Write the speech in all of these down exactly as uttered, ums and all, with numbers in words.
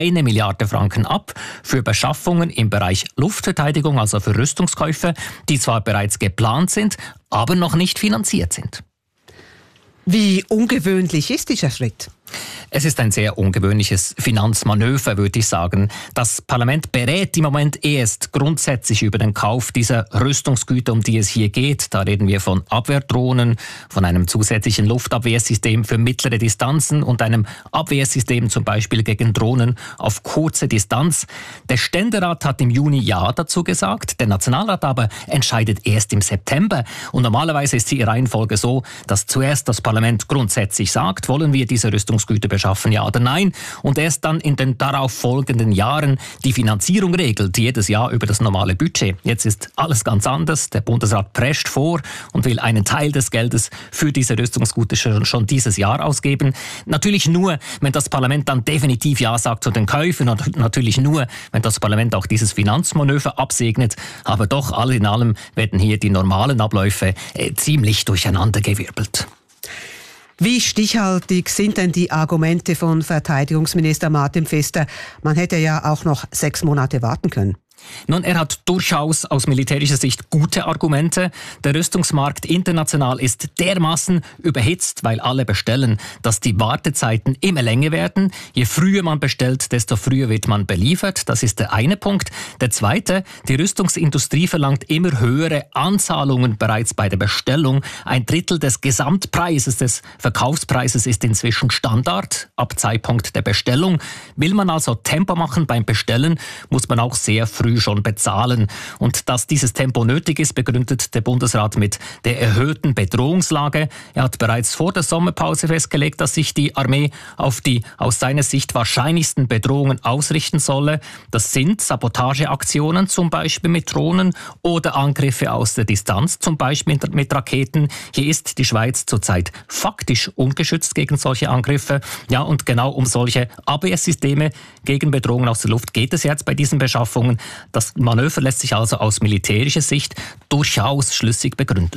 eine Milliarde Franken ab für Beschaffungen im Bereich Luftverteidigung, also für Rüstungskäufe, die zwar bereits geplant sind, aber noch nicht finanziert sind. Wie ungewöhnlich ist dieser Schritt? Es ist ein sehr ungewöhnliches Finanzmanöver, würde ich sagen. Das Parlament berät im Moment erst grundsätzlich über den Kauf dieser Rüstungsgüter, um die es hier geht. Da reden wir von Abwehrdrohnen, von einem zusätzlichen Luftabwehrsystem für mittlere Distanzen und einem Abwehrsystem zum Beispiel gegen Drohnen auf kurze Distanz. Der Ständerat hat im Juni Ja dazu gesagt, der Nationalrat aber entscheidet erst im September. Und normalerweise ist die Reihenfolge so, dass zuerst das Parlament grundsätzlich sagt, wollen wir diese Rüstungsgüter beschaffen, ja oder nein, und erst dann in den darauf folgenden Jahren die Finanzierung regelt, jedes Jahr über das normale Budget. Jetzt ist alles ganz anders. Der Bundesrat prescht vor und will einen Teil des Geldes für diese Rüstungsgüter schon, schon dieses Jahr ausgeben. Natürlich nur, wenn das Parlament dann definitiv Ja sagt zu den Käufen und natürlich nur, wenn das Parlament auch dieses Finanzmanöver absegnet. Aber doch, all in allem werden hier die normalen Abläufe äh, ziemlich durcheinandergewirbelt. Wie stichhaltig sind denn die Argumente von Verteidigungsminister Martin Pfister? Man hätte ja auch noch sechs Monate warten können. Nun, er hat durchaus aus militärischer Sicht gute Argumente. Der Rüstungsmarkt international ist dermaßen überhitzt, weil alle bestellen, dass die Wartezeiten immer länger werden. Je früher man bestellt, desto früher wird man beliefert. Das ist der eine Punkt. Der zweite, die Rüstungsindustrie verlangt immer höhere Anzahlungen bereits bei der Bestellung. Ein Drittel des Gesamtpreises, des Verkaufspreises ist inzwischen Standard ab Zeitpunkt der Bestellung. Will man also Tempo machen beim Bestellen, muss man auch sehr früh schon bezahlen. Und dass dieses Tempo nötig ist, begründet der Bundesrat mit der erhöhten Bedrohungslage. Er hat bereits vor der Sommerpause festgelegt, dass sich die Armee auf die aus seiner Sicht wahrscheinlichsten Bedrohungen ausrichten solle. Das sind Sabotageaktionen, zum Beispiel mit Drohnen, oder Angriffe aus der Distanz, zum Beispiel mit Raketen. Hier ist die Schweiz zurzeit faktisch ungeschützt gegen solche Angriffe. Ja, und genau um solche Abwehrsysteme gegen Bedrohungen aus der Luft geht es jetzt bei diesen Beschaffungen. Das Manöver lässt sich also aus militärischer Sicht durchaus schlüssig begründen.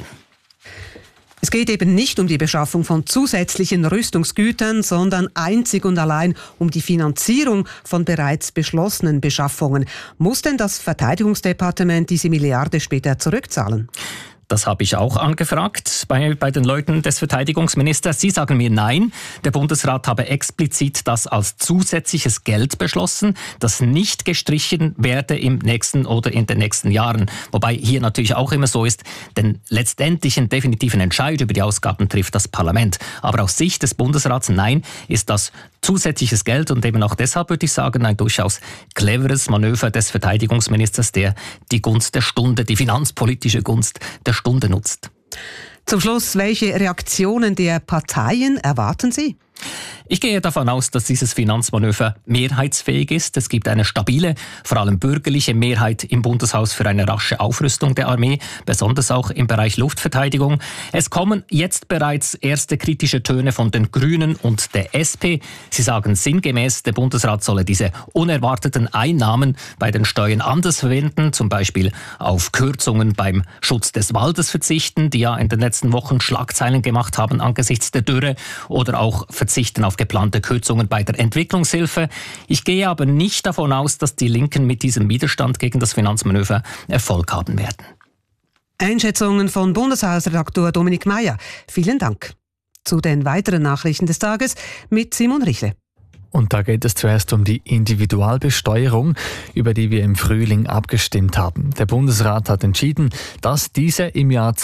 Es geht eben nicht um die Beschaffung von zusätzlichen Rüstungsgütern, sondern einzig und allein um die Finanzierung von bereits beschlossenen Beschaffungen. Muss denn das Verteidigungsdepartement diese Milliarde später zurückzahlen? Das habe ich auch angefragt bei, bei den Leuten des Verteidigungsministers. Sie sagen mir nein. Der Bundesrat habe explizit das als zusätzliches Geld beschlossen, das nicht gestrichen werde im nächsten oder in den nächsten Jahren. Wobei hier natürlich auch immer so ist, den letztendlichen definitiven Entscheid über die Ausgaben trifft das Parlament. Aber aus Sicht des Bundesrats, nein, ist das zusätzliches Geld und eben auch deshalb würde ich sagen, ein durchaus cleveres Manöver des Verteidigungsministers, der die Gunst der Stunde, die finanzpolitische Gunst der Stunde nutzt. Zum Schluss, welche Reaktionen der Parteien erwarten Sie? Ich gehe davon aus, dass dieses Finanzmanöver mehrheitsfähig ist. Es gibt eine stabile, vor allem bürgerliche Mehrheit im Bundeshaus für eine rasche Aufrüstung der Armee, besonders auch im Bereich Luftverteidigung. Es kommen jetzt bereits erste kritische Töne von den Grünen und der S P. Sie sagen sinngemäß, der Bundesrat solle diese unerwarteten Einnahmen bei den Steuern anders verwenden, zum Beispiel auf Kürzungen beim Schutz des Waldes verzichten, die ja in den letzten Wochen Schlagzeilen gemacht haben angesichts der Dürre, oder auch verzichten auf geplante Kürzungen bei der Entwicklungshilfe. Ich gehe aber nicht davon aus, dass die Linken mit diesem Widerstand gegen das Finanzmanöver Erfolg haben werden. Einschätzungen von Bundeshausredaktor Dominik Meier. Vielen Dank. Zu den weiteren Nachrichten des Tages mit Simon Richle. Und da geht es zuerst um die Individualbesteuerung, über die wir im Frühling abgestimmt haben. Der Bundesrat hat entschieden, dass diese im Jahr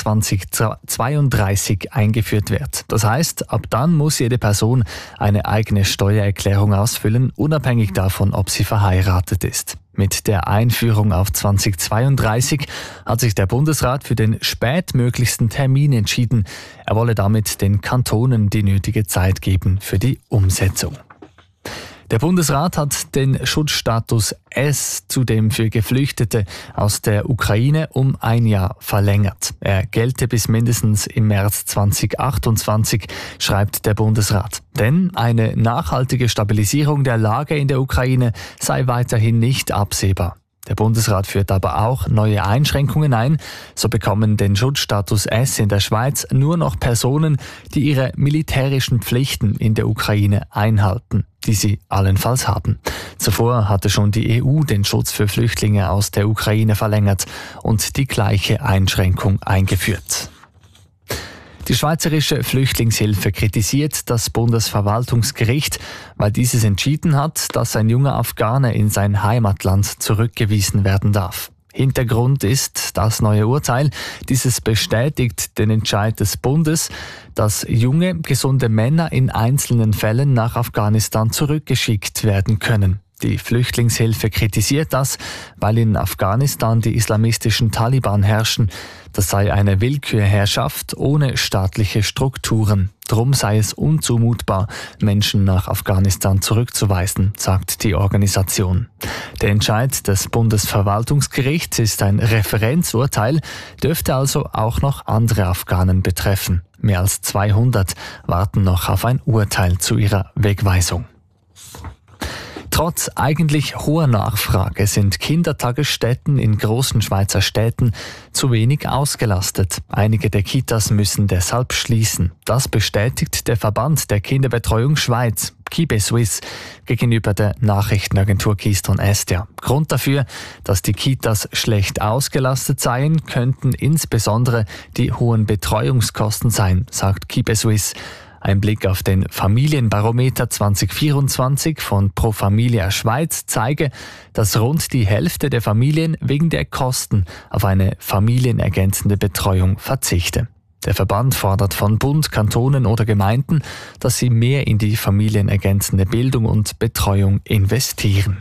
zweitausendzweiunddreißig eingeführt wird. Das heißt, ab dann muss jede Person eine eigene Steuererklärung ausfüllen, unabhängig davon, ob sie verheiratet ist. Mit der Einführung auf zweitausendzweiunddreißig hat sich der Bundesrat für den spätmöglichsten Termin entschieden. Er wolle damit den Kantonen die nötige Zeit geben für die Umsetzung. Der Bundesrat hat den Schutzstatus S zudem für Geflüchtete aus der Ukraine um ein Jahr verlängert. Er gelte bis mindestens im März zweitausendachtundzwanzig, schreibt der Bundesrat. Denn eine nachhaltige Stabilisierung der Lage in der Ukraine sei weiterhin nicht absehbar. Der Bundesrat führt aber auch neue Einschränkungen ein. So bekommen den Schutzstatus S in der Schweiz nur noch Personen, die ihre militärischen Pflichten in der Ukraine einhalten, die sie allenfalls haben. Zuvor hatte schon die E U den Schutz für Flüchtlinge aus der Ukraine verlängert und die gleiche Einschränkung eingeführt. Die Schweizerische Flüchtlingshilfe kritisiert das Bundesverwaltungsgericht, weil dieses entschieden hat, dass ein junger Afghane in sein Heimatland zurückgewiesen werden darf. Hintergrund ist das neue Urteil. Dieses bestätigt den Entscheid des Bundes, dass junge, gesunde Männer in einzelnen Fällen nach Afghanistan zurückgeschickt werden können. Die Flüchtlingshilfe kritisiert das, weil in Afghanistan die islamistischen Taliban herrschen. Das sei eine Willkürherrschaft ohne staatliche Strukturen. Drum sei es unzumutbar, Menschen nach Afghanistan zurückzuweisen, sagt die Organisation. Der Entscheid des Bundesverwaltungsgerichts ist ein Referenzurteil, dürfte also auch noch andere Afghanen betreffen. Mehr als zweihundert warten noch auf ein Urteil zu ihrer Wegweisung. Trotz eigentlich hoher Nachfrage sind Kindertagesstätten in großen Schweizer Städten zu wenig ausgelastet. Einige der Kitas müssen deshalb schließen. Das bestätigt der Verband der Kinderbetreuung Schweiz, KiBeSuisse, gegenüber der Nachrichtenagentur Keystone Estia. Grund dafür, dass die Kitas schlecht ausgelastet seien, könnten insbesondere die hohen Betreuungskosten sein, sagt KiBeSuisse. Ein Blick auf den Familienbarometer zwanzig vierundzwanzig von Pro Familia Schweiz zeige, dass rund die Hälfte der Familien wegen der Kosten auf eine familienergänzende Betreuung verzichte. Der Verband fordert von Bund, Kantonen oder Gemeinden, dass sie mehr in die familienergänzende Bildung und Betreuung investieren.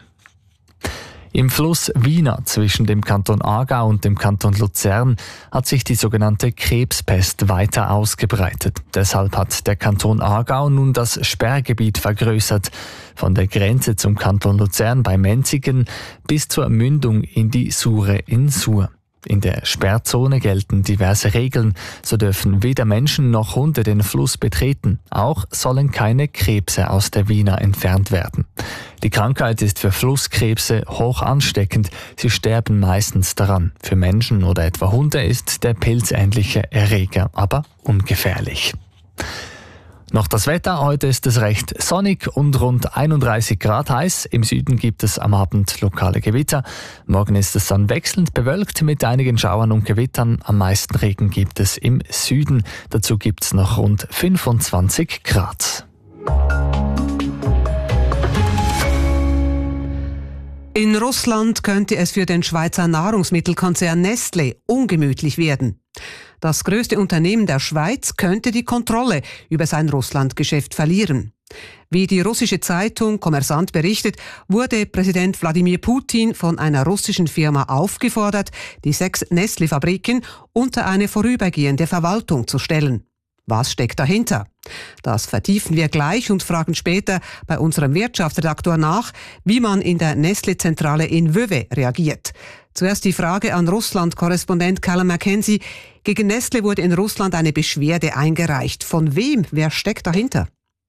Im Fluss Wiener zwischen dem Kanton Aargau und dem Kanton Luzern hat sich die sogenannte Krebspest weiter ausgebreitet. Deshalb hat der Kanton Aargau nun das Sperrgebiet vergrößert. Von der Grenze zum Kanton Luzern bei Menzigen bis zur Mündung in die Sure in Sur. In der Sperrzone gelten diverse Regeln. So dürfen weder Menschen noch Hunde den Fluss betreten. Auch sollen keine Krebse aus der Wiener entfernt werden. Die Krankheit ist für Flusskrebse hoch ansteckend. Sie sterben meistens daran. Für Menschen oder etwa Hunde ist der pilzähnliche Erreger aber ungefährlich. Noch das Wetter. Heute ist es recht sonnig und rund einunddreißig Grad heiß. Im Süden gibt es am Abend lokale Gewitter. Morgen ist es dann wechselnd bewölkt mit einigen Schauern und Gewittern. Am meisten Regen gibt es im Süden. Dazu gibt es noch rund fünfundzwanzig Grad. In Russland könnte es für den Schweizer Nahrungsmittelkonzern Nestlé ungemütlich werden. Das größte Unternehmen der Schweiz könnte die Kontrolle über sein Russlandgeschäft verlieren. Wie die russische Zeitung Kommersant berichtet, wurde Präsident Wladimir Putin von einer russischen Firma aufgefordert, die sechs Nestlé-Fabriken unter eine vorübergehende Verwaltung zu stellen. Was steckt dahinter? Das vertiefen wir gleich und fragen später bei unserem Wirtschaftsredaktor nach, wie man in der Nestlé-Zentrale in Vevey reagiert. Zuerst die Frage an Russland-Korrespondent Callum Mackenzie. Gegen Nestlé wurde in Russland eine Beschwerde eingereicht. Von wem? Wer steckt dahinter?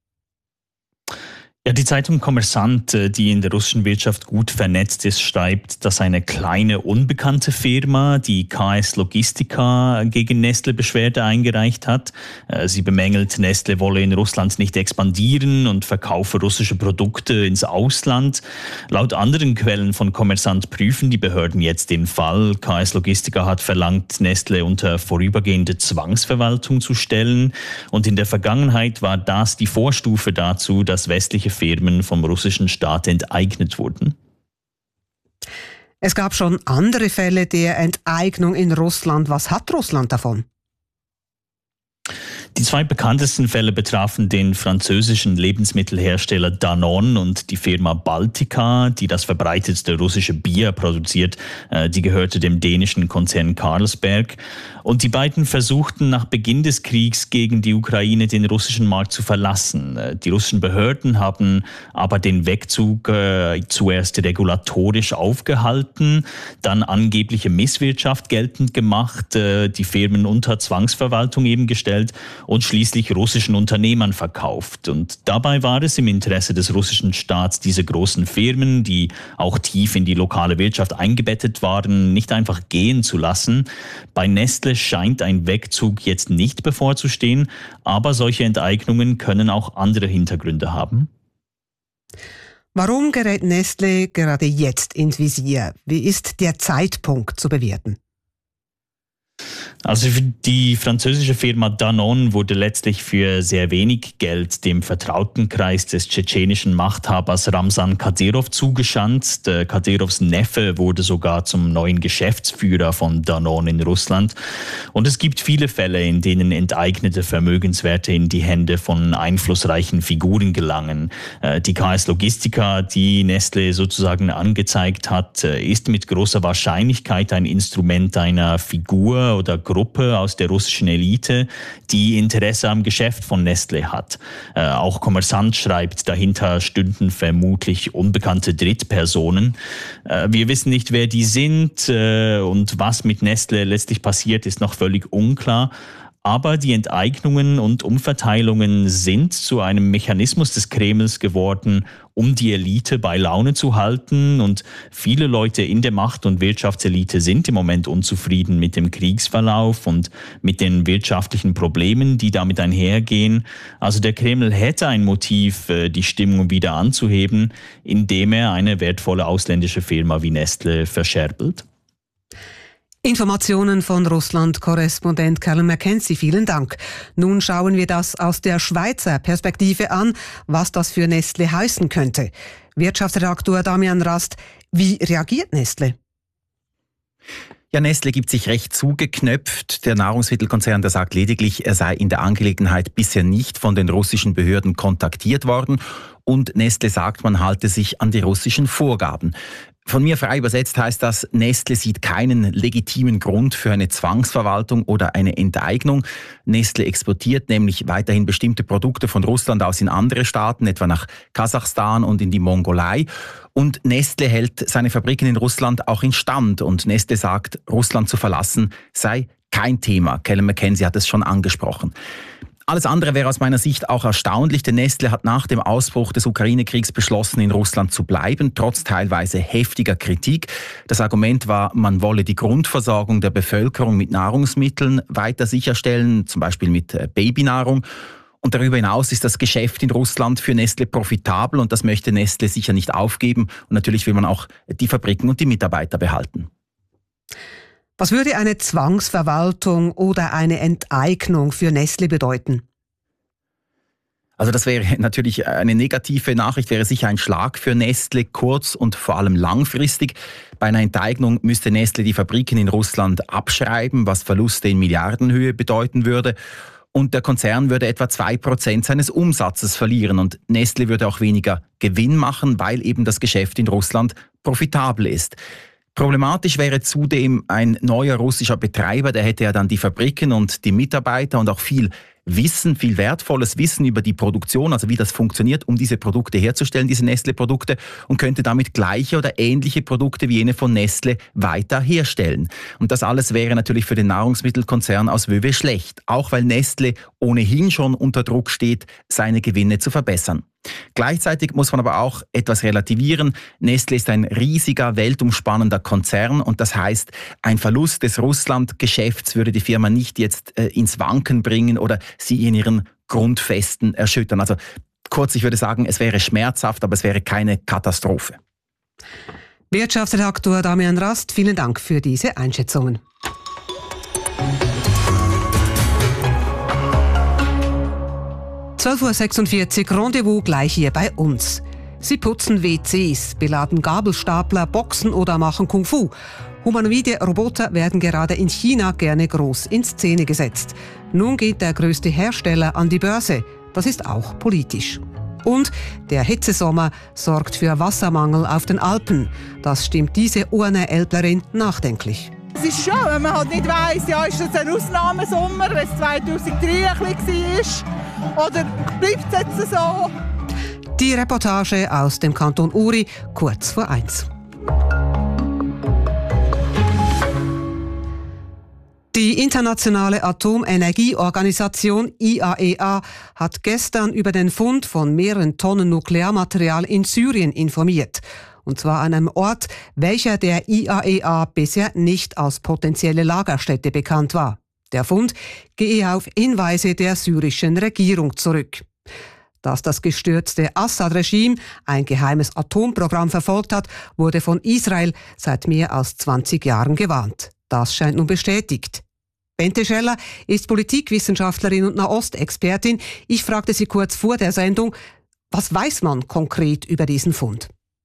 Ja, die Zeitung Kommersant, die in der russischen Wirtschaft gut vernetzt ist, schreibt, dass eine kleine unbekannte Firma, die K S Logistica, gegen Nestlé Beschwerde eingereicht hat. Sie bemängelt, Nestlé wolle in Russland nicht expandieren und verkaufe russische Produkte ins Ausland. Laut anderen Quellen von Kommersant prüfen die Behörden jetzt den Fall. K S Logistica hat verlangt, Nestlé unter vorübergehende Zwangsverwaltung zu stellen. Und in der Vergangenheit war das die Vorstufe dazu, dass westliche Firmen vom russischen Staat enteignet wurden. Es gab schon andere Fälle der Enteignung in Russland. Was hat Russland davon? Die zwei bekanntesten Fälle betrafen den französischen Lebensmittelhersteller Danone und die Firma Baltika, die das verbreitetste russische Bier produziert. Die gehörte dem dänischen Konzern Carlsberg. Und die beiden versuchten nach Beginn des Kriegs gegen die Ukraine den russischen Markt zu verlassen. Die russischen Behörden haben aber den Wegzug äh, zuerst regulatorisch aufgehalten, dann angebliche Misswirtschaft geltend gemacht, äh, die Firmen unter Zwangsverwaltung eben gestellt und schließlich russischen Unternehmern verkauft. Und dabei war es im Interesse des russischen Staats, diese großen Firmen, die auch tief in die lokale Wirtschaft eingebettet waren, nicht einfach gehen zu lassen. Bei Nestle scheint ein Wegzug jetzt nicht bevorzustehen, aber solche Enteignungen können auch andere Hintergründe haben. Warum gerät Nestle gerade jetzt ins Visier? Wie ist der Zeitpunkt zu bewerten? Also die französische Firma Danone wurde letztlich für sehr wenig Geld dem Vertrautenkreis des tschetschenischen Machthabers Ramzan Kadyrov zugeschanzt. Kadyrovs Neffe wurde sogar zum neuen Geschäftsführer von Danone in Russland. Und es gibt viele Fälle, in denen enteignete Vermögenswerte in die Hände von einflussreichen Figuren gelangen. Die K S Logistica, die Nestle sozusagen angezeigt hat, ist mit großer Wahrscheinlichkeit ein Instrument einer Figur oder Gruppe aus der russischen Elite, die Interesse am Geschäft von Nestle hat. Äh, auch Kommersant schreibt, dahinter stünden vermutlich unbekannte Drittpersonen. Äh, wir wissen nicht, wer die sind äh, und was mit Nestle letztlich passiert, ist noch völlig unklar. Aber die Enteignungen und Umverteilungen sind zu einem Mechanismus des Kremls geworden, um die Elite bei Laune zu halten. Und viele Leute in der Macht- und Wirtschaftselite sind im Moment unzufrieden mit dem Kriegsverlauf und mit den wirtschaftlichen Problemen, die damit einhergehen. Also der Kreml hätte ein Motiv, die Stimmung wieder anzuheben, indem er eine wertvolle ausländische Firma wie Nestle verscherbelt. Informationen von Russland-Korrespondent Callum McKenzie, vielen Dank. Nun schauen wir das aus der Schweizer Perspektive an, was das für Nestle heißen könnte. Wirtschaftsredaktor Damian Rast, wie reagiert Nestle? Ja, Nestle gibt sich recht zugeknöpft. Der Nahrungsmittelkonzern, der sagt lediglich, er sei in der Angelegenheit bisher nicht von den russischen Behörden kontaktiert worden. Und Nestle sagt, man halte sich an die russischen Vorgaben. Von mir frei übersetzt heißt das, Nestle sieht keinen legitimen Grund für eine Zwangsverwaltung oder eine Enteignung. Nestle exportiert nämlich weiterhin bestimmte Produkte von Russland aus in andere Staaten, etwa nach Kasachstan und in die Mongolei. Und Nestle hält seine Fabriken in Russland auch instand. Und Nestle sagt, Russland zu verlassen sei kein Thema. Callum McKenzie hat es schon angesprochen. Alles andere wäre aus meiner Sicht auch erstaunlich, denn Nestle hat nach dem Ausbruch des Ukraine-Kriegs beschlossen, in Russland zu bleiben, trotz teilweise heftiger Kritik. Das Argument war, man wolle die Grundversorgung der Bevölkerung mit Nahrungsmitteln weiter sicherstellen, zum Beispiel mit Babynahrung. Und darüber hinaus ist das Geschäft in Russland für Nestle profitabel und das möchte Nestle sicher nicht aufgeben. Und natürlich will man auch die Fabriken und die Mitarbeiter behalten. Was würde eine Zwangsverwaltung oder eine Enteignung für Nestle bedeuten? Also das wäre natürlich eine negative Nachricht, wäre sicher ein Schlag für Nestle, kurz- und vor allem langfristig. Bei einer Enteignung müsste Nestle die Fabriken in Russland abschreiben, was Verluste in Milliardenhöhe bedeuten würde. Und der Konzern würde etwa zwei Prozent seines Umsatzes verlieren. Und Nestle würde auch weniger Gewinn machen, weil eben das Geschäft in Russland profitabel ist. Problematisch wäre zudem ein neuer russischer Betreiber, der hätte ja dann die Fabriken und die Mitarbeiter und auch viel Wissen, viel wertvolles Wissen über die Produktion, also wie das funktioniert, um diese Produkte herzustellen, diese Nestle-Produkte, und könnte damit gleiche oder ähnliche Produkte wie jene von Nestle weiter herstellen. Und das alles wäre natürlich für den Nahrungsmittelkonzern aus Wöwe schlecht, auch weil Nestle ohnehin schon unter Druck steht, seine Gewinne zu verbessern. Gleichzeitig muss man aber auch etwas relativieren. Nestle ist ein riesiger, weltumspannender Konzern und das heißt, ein Verlust des Russland-Geschäfts würde die Firma nicht jetzt äh, ins Wanken bringen oder sie in ihren Grundfesten erschüttern. Also kurz, ich würde sagen, es wäre schmerzhaft, aber es wäre keine Katastrophe. Wirtschaftsredaktor Damian Rast, vielen Dank für diese Einschätzungen. zwölf Uhr sechsundvierzig, Rendezvous gleich hier bei uns. Sie putzen W Cs, beladen Gabelstapler, boxen oder machen Kung Fu. Humanoide Roboter werden gerade in China gerne groß in Szene gesetzt. Nun geht der größte Hersteller an die Börse. Das ist auch politisch. Und der Hitzesommer sorgt für Wassermangel auf den Alpen. Das stimmt diese Urner Älplerin nachdenklich. Es ist schon, wenn man halt nicht weiss, ja, ist das ein Ausnahmesommer, wenn es zweitausenddrei ein bisschen war, oder bleibt es jetzt so? Die Reportage aus dem Kanton Uri, kurz vor eins. Die Die Internationale Atomenergieorganisation I A E A hat gestern über den Fund von mehreren Tonnen Nuklearmaterial in Syrien informiert. Und zwar an einem Ort, welcher der I A E A bisher nicht als potenzielle Lagerstätte bekannt war. Der Fund gehe auf Hinweise der syrischen Regierung zurück. Dass das gestürzte Assad-Regime ein geheimes Atomprogramm verfolgt hat, wurde von Israel seit mehr als zwanzig Jahren gewarnt. Das scheint nun bestätigt. Bente Scheller ist Politikwissenschaftlerin und Nahostexpertin. Ich fragte sie kurz vor der Sendung, was weiß man konkret über diesen Fund?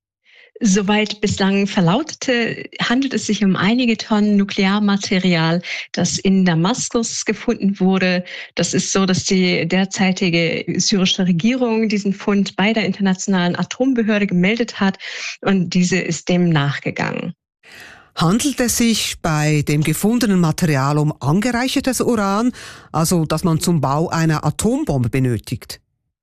Soweit bislang verlautete, handelt es sich um einige Tonnen Nuklearmaterial, das in Damaskus gefunden wurde. Das ist so, dass die derzeitige syrische Regierung diesen Fund bei der Internationalen Atombehörde gemeldet hat und diese ist dem nachgegangen. Handelt es sich bei dem gefundenen Material um angereichertes Uran, also das man zum Bau einer Atombombe benötigt?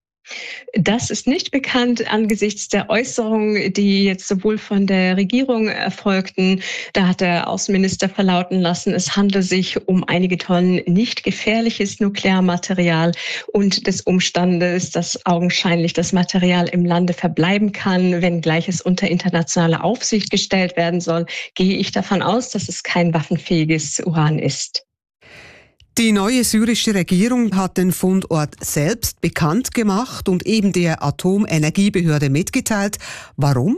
Das ist nicht bekannt angesichts der Äußerungen, die jetzt sowohl von der Regierung erfolgten. Da hat der Außenminister verlauten lassen, es handle sich um einige Tonnen nicht gefährliches Nuklearmaterial und des Umstandes, dass augenscheinlich das Material im Lande verbleiben kann, wenngleich es unter internationale Aufsicht gestellt werden soll, gehe ich davon aus, dass es kein waffenfähiges Uran ist. Die neue syrische Regierung hat den Fundort selbst bekannt gemacht und eben der Atomenergiebehörde mitgeteilt. Warum?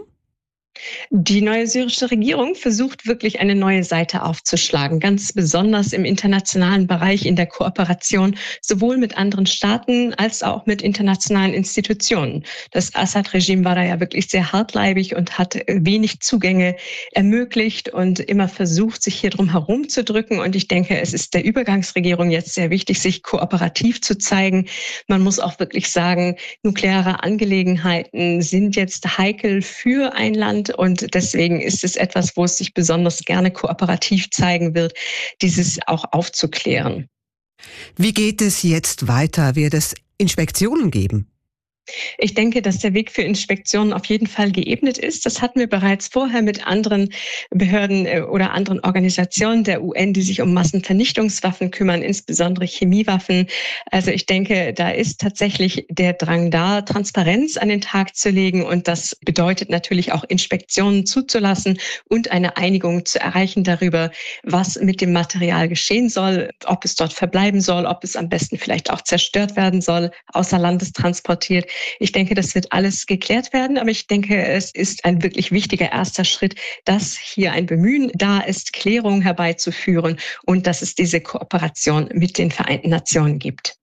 Die neue syrische Regierung versucht wirklich eine neue Seite aufzuschlagen, ganz besonders im internationalen Bereich in der Kooperation, sowohl mit anderen Staaten als auch mit internationalen Institutionen. Das Assad-Regime war da ja wirklich sehr hartleibig und hat wenig Zugänge ermöglicht und immer versucht, sich hier drum herum zu drücken. Und ich denke, es ist der Übergangsregierung jetzt sehr wichtig, sich kooperativ zu zeigen. Man muss auch wirklich sagen, nukleare Angelegenheiten sind jetzt heikel für ein Land. Und deswegen ist es etwas, wo es sich besonders gerne kooperativ zeigen wird, dieses auch aufzuklären. Wie geht es jetzt weiter? Wird es Inspektionen geben? Ich denke, dass der Weg für Inspektionen auf jeden Fall geebnet ist. Das hatten wir bereits vorher mit anderen Behörden oder anderen Organisationen der U N, die sich um Massenvernichtungswaffen kümmern, insbesondere Chemiewaffen. Also ich denke, da ist tatsächlich der Drang da, Transparenz an den Tag zu legen. Und das bedeutet natürlich auch Inspektionen zuzulassen und eine Einigung zu erreichen darüber, was mit dem Material geschehen soll, ob es dort verbleiben soll, ob es am besten vielleicht auch zerstört werden soll, außer Landes transportiert. Ich denke, das wird alles geklärt werden, aber ich denke, es ist ein wirklich wichtiger erster Schritt, dass hier ein Bemühen da ist, Klärung herbeizuführen und dass es diese Kooperation mit den Vereinten Nationen gibt.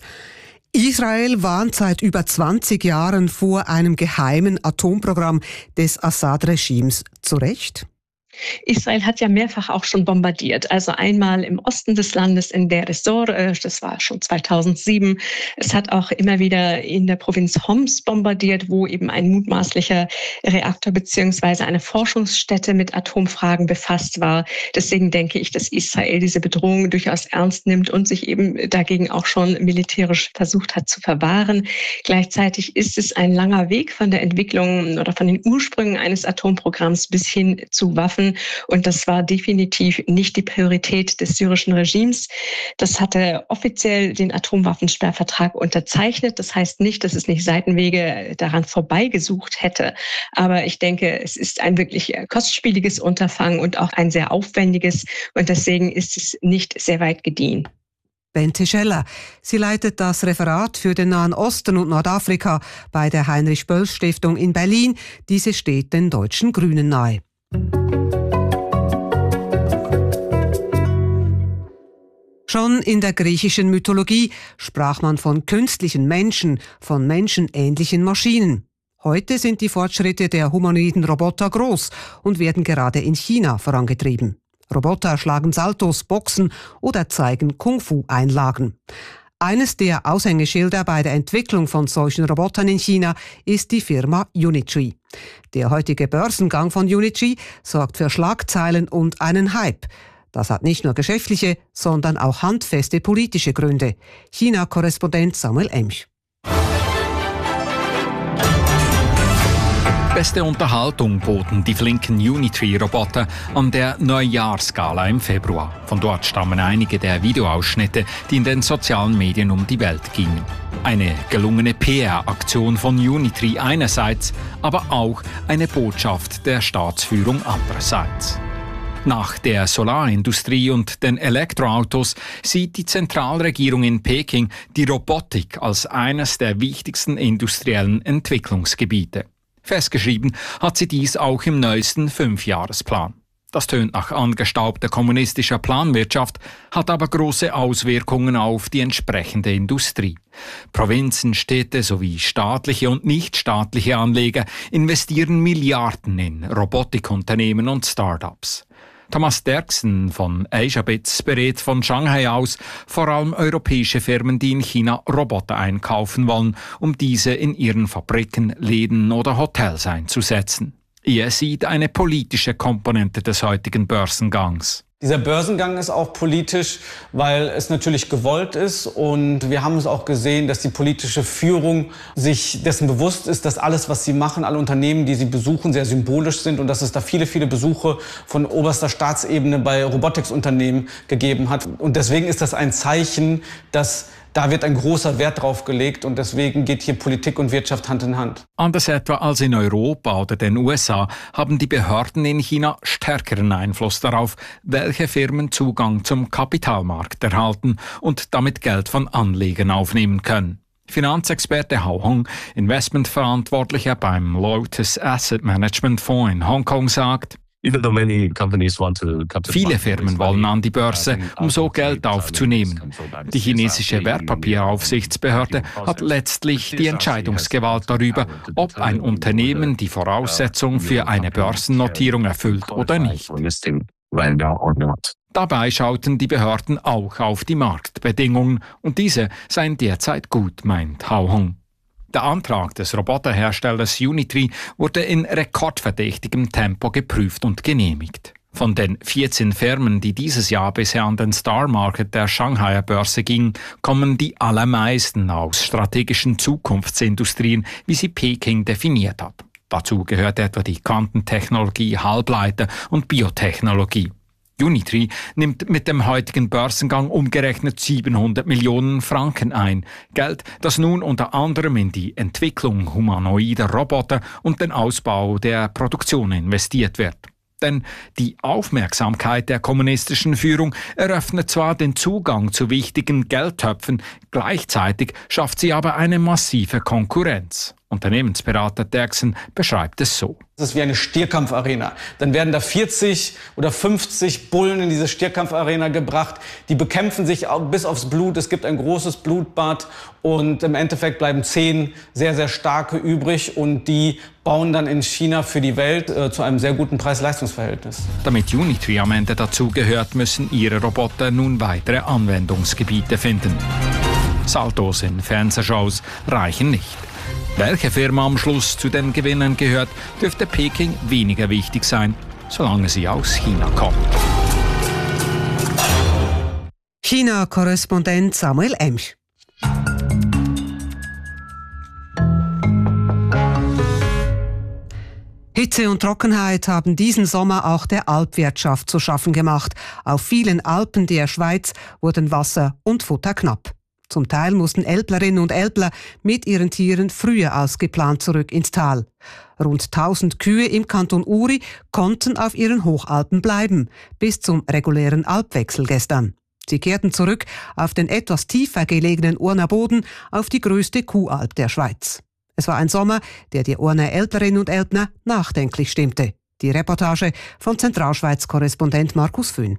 Israel warnt seit über zwanzig Jahren vor einem geheimen Atomprogramm des Assad-Regimes. Zu Recht? Israel hat ja mehrfach auch schon bombardiert. Also einmal im Osten des Landes in Deir ez-Zor, das war schon zweitausendsieben. Es hat auch immer wieder in der Provinz Homs bombardiert, wo eben ein mutmaßlicher Reaktor beziehungsweise eine Forschungsstätte mit Atomfragen befasst war. Deswegen denke ich, dass Israel diese Bedrohung durchaus ernst nimmt und sich eben dagegen auch schon militärisch versucht hat zu verwahren. Gleichzeitig ist es ein langer Weg von der Entwicklung oder von den Ursprüngen eines Atomprogramms bis hin zu Waffen. Und das war definitiv nicht die Priorität des syrischen Regimes. Das hatte offiziell den Atomwaffensperrvertrag unterzeichnet. Das heißt nicht, dass es nicht Seitenwege daran vorbeigesucht hätte. Aber ich denke, es ist ein wirklich kostspieliges Unterfangen und auch ein sehr aufwendiges. Und deswegen ist es nicht sehr weit gediehen. Bente Scheller. Sie leitet das Referat für den Nahen Osten und Nordafrika bei der Heinrich-Böll-Stiftung in Berlin. Diese steht den deutschen Grünen nahe. Schon in der griechischen Mythologie sprach man von künstlichen Menschen, von menschenähnlichen Maschinen. Heute sind die Fortschritte der humanoiden Roboter groß und werden gerade in China vorangetrieben. Roboter schlagen Saltos, boxen oder zeigen Kung-Fu-Einlagen. Eines der Aushängeschilder bei der Entwicklung von solchen Robotern in China ist die Firma Unitree. Der heutige Börsengang von Unitree sorgt für Schlagzeilen und einen Hype. Das hat nicht nur geschäftliche, sondern auch handfeste politische Gründe. China-Korrespondent Samuel Emch. Beste Unterhaltung boten die flinken Unitree-Roboter an der Neujahrsgala im Februar. Von dort stammen einige der Videoausschnitte, die in den sozialen Medien um die Welt gingen. Eine gelungene P R-Aktion von Unitree einerseits, aber auch eine Botschaft der Staatsführung andererseits. Nach der Solarindustrie und den Elektroautos sieht die Zentralregierung in Peking die Robotik als eines der wichtigsten industriellen Entwicklungsgebiete. Festgeschrieben hat sie dies auch im neuesten Fünfjahresplan. Das tönt nach angestaubter kommunistischer Planwirtschaft, hat aber große Auswirkungen auf die entsprechende Industrie. Provinzen, Städte sowie staatliche und nichtstaatliche Anleger investieren Milliarden in Robotikunternehmen und Start-ups. Thomas Derksen von Asiabits berät von Shanghai aus vor allem europäische Firmen, die in China Roboter einkaufen wollen, um diese in ihren Fabriken, Läden oder Hotels einzusetzen. Er sieht eine politische Komponente des heutigen Börsengangs. Dieser Börsengang ist auch politisch, weil es natürlich gewollt ist, und wir haben es auch gesehen, dass die politische Führung sich dessen bewusst ist, dass alles, was sie machen, alle Unternehmen, die sie besuchen, sehr symbolisch sind und dass es da viele, viele Besuche von oberster Staatsebene bei Robotiksunternehmen gegeben hat. Und deswegen ist das ein Zeichen, dass da wird ein großer Wert drauf gelegt, und deswegen geht hier Politik und Wirtschaft Hand in Hand. Anders etwa als in Europa oder den U S A haben die Behörden in China stärkeren Einfluss darauf, welche Firmen Zugang zum Kapitalmarkt erhalten und damit Geld von Anlegern aufnehmen können. Finanzexperte Hao Hong, Investmentverantwortlicher beim Lotus Asset Management Fonds in Hongkong, sagt: Viele Firmen wollen an die Börse, um so Geld aufzunehmen. Die chinesische Wertpapieraufsichtsbehörde hat letztlich die Entscheidungsgewalt darüber, ob ein Unternehmen die Voraussetzung für eine Börsennotierung erfüllt oder nicht. Dabei schauten die Behörden auch auf die Marktbedingungen, und diese seien derzeit gut, meint Hao Hong. Der Antrag des Roboterherstellers Unitree wurde in rekordverdächtigem Tempo geprüft und genehmigt. Von den vierzehn Firmen, die dieses Jahr bisher an den Star Market der Shanghaier Börse gingen, kommen die allermeisten aus strategischen Zukunftsindustrien, wie sie Peking definiert hat. Dazu gehört etwa die Quantentechnologie, Halbleiter und Biotechnologie. Unitree nimmt mit dem heutigen Börsengang umgerechnet siebenhundert Millionen Franken ein. Geld, das nun unter anderem in die Entwicklung humanoider Roboter und den Ausbau der Produktion investiert wird. Denn die Aufmerksamkeit der kommunistischen Führung eröffnet zwar den Zugang zu wichtigen Geldtöpfen, gleichzeitig schafft sie aber eine massive Konkurrenz. Unternehmensberater Derksen beschreibt es so: Das ist wie eine Stierkampfarena. Dann werden da vierzig oder fünfzig Bullen in diese Stierkampfarena gebracht. Die bekämpfen sich bis aufs Blut. Es gibt ein großes Blutbad, und im Endeffekt bleiben zehn sehr, sehr starke übrig, und die bauen dann in China für die Welt äh, zu einem sehr guten Preis-Leistungs-Verhältnis. Damit Unitree am Ende dazu gehört, müssen ihre Roboter nun weitere Anwendungsgebiete finden. Saltos in Fernsehshows reichen nicht. Welche Firma am Schluss zu den Gewinnern gehört, dürfte Peking weniger wichtig sein, solange sie aus China kommt. China-Korrespondent Samuel Emsch. Hitze und Trockenheit haben diesen Sommer auch der Alpwirtschaft zu schaffen gemacht. Auf vielen Alpen der Schweiz wurden Wasser und Futter knapp. Zum Teil mussten Älplerinnen und Älpler mit ihren Tieren früher als geplant zurück ins Tal. Rund tausend Kühe im Kanton Uri konnten auf ihren Hochalpen bleiben, bis zum regulären Alpwechsel gestern. Sie kehrten zurück auf den etwas tiefer gelegenen Urner Boden, auf die größte Kuhalp der Schweiz. Es war ein Sommer, der die Urner Älplerinnen und Älpner nachdenklich stimmte. Die Reportage von Zentralschweiz-Korrespondent Markus Föhn.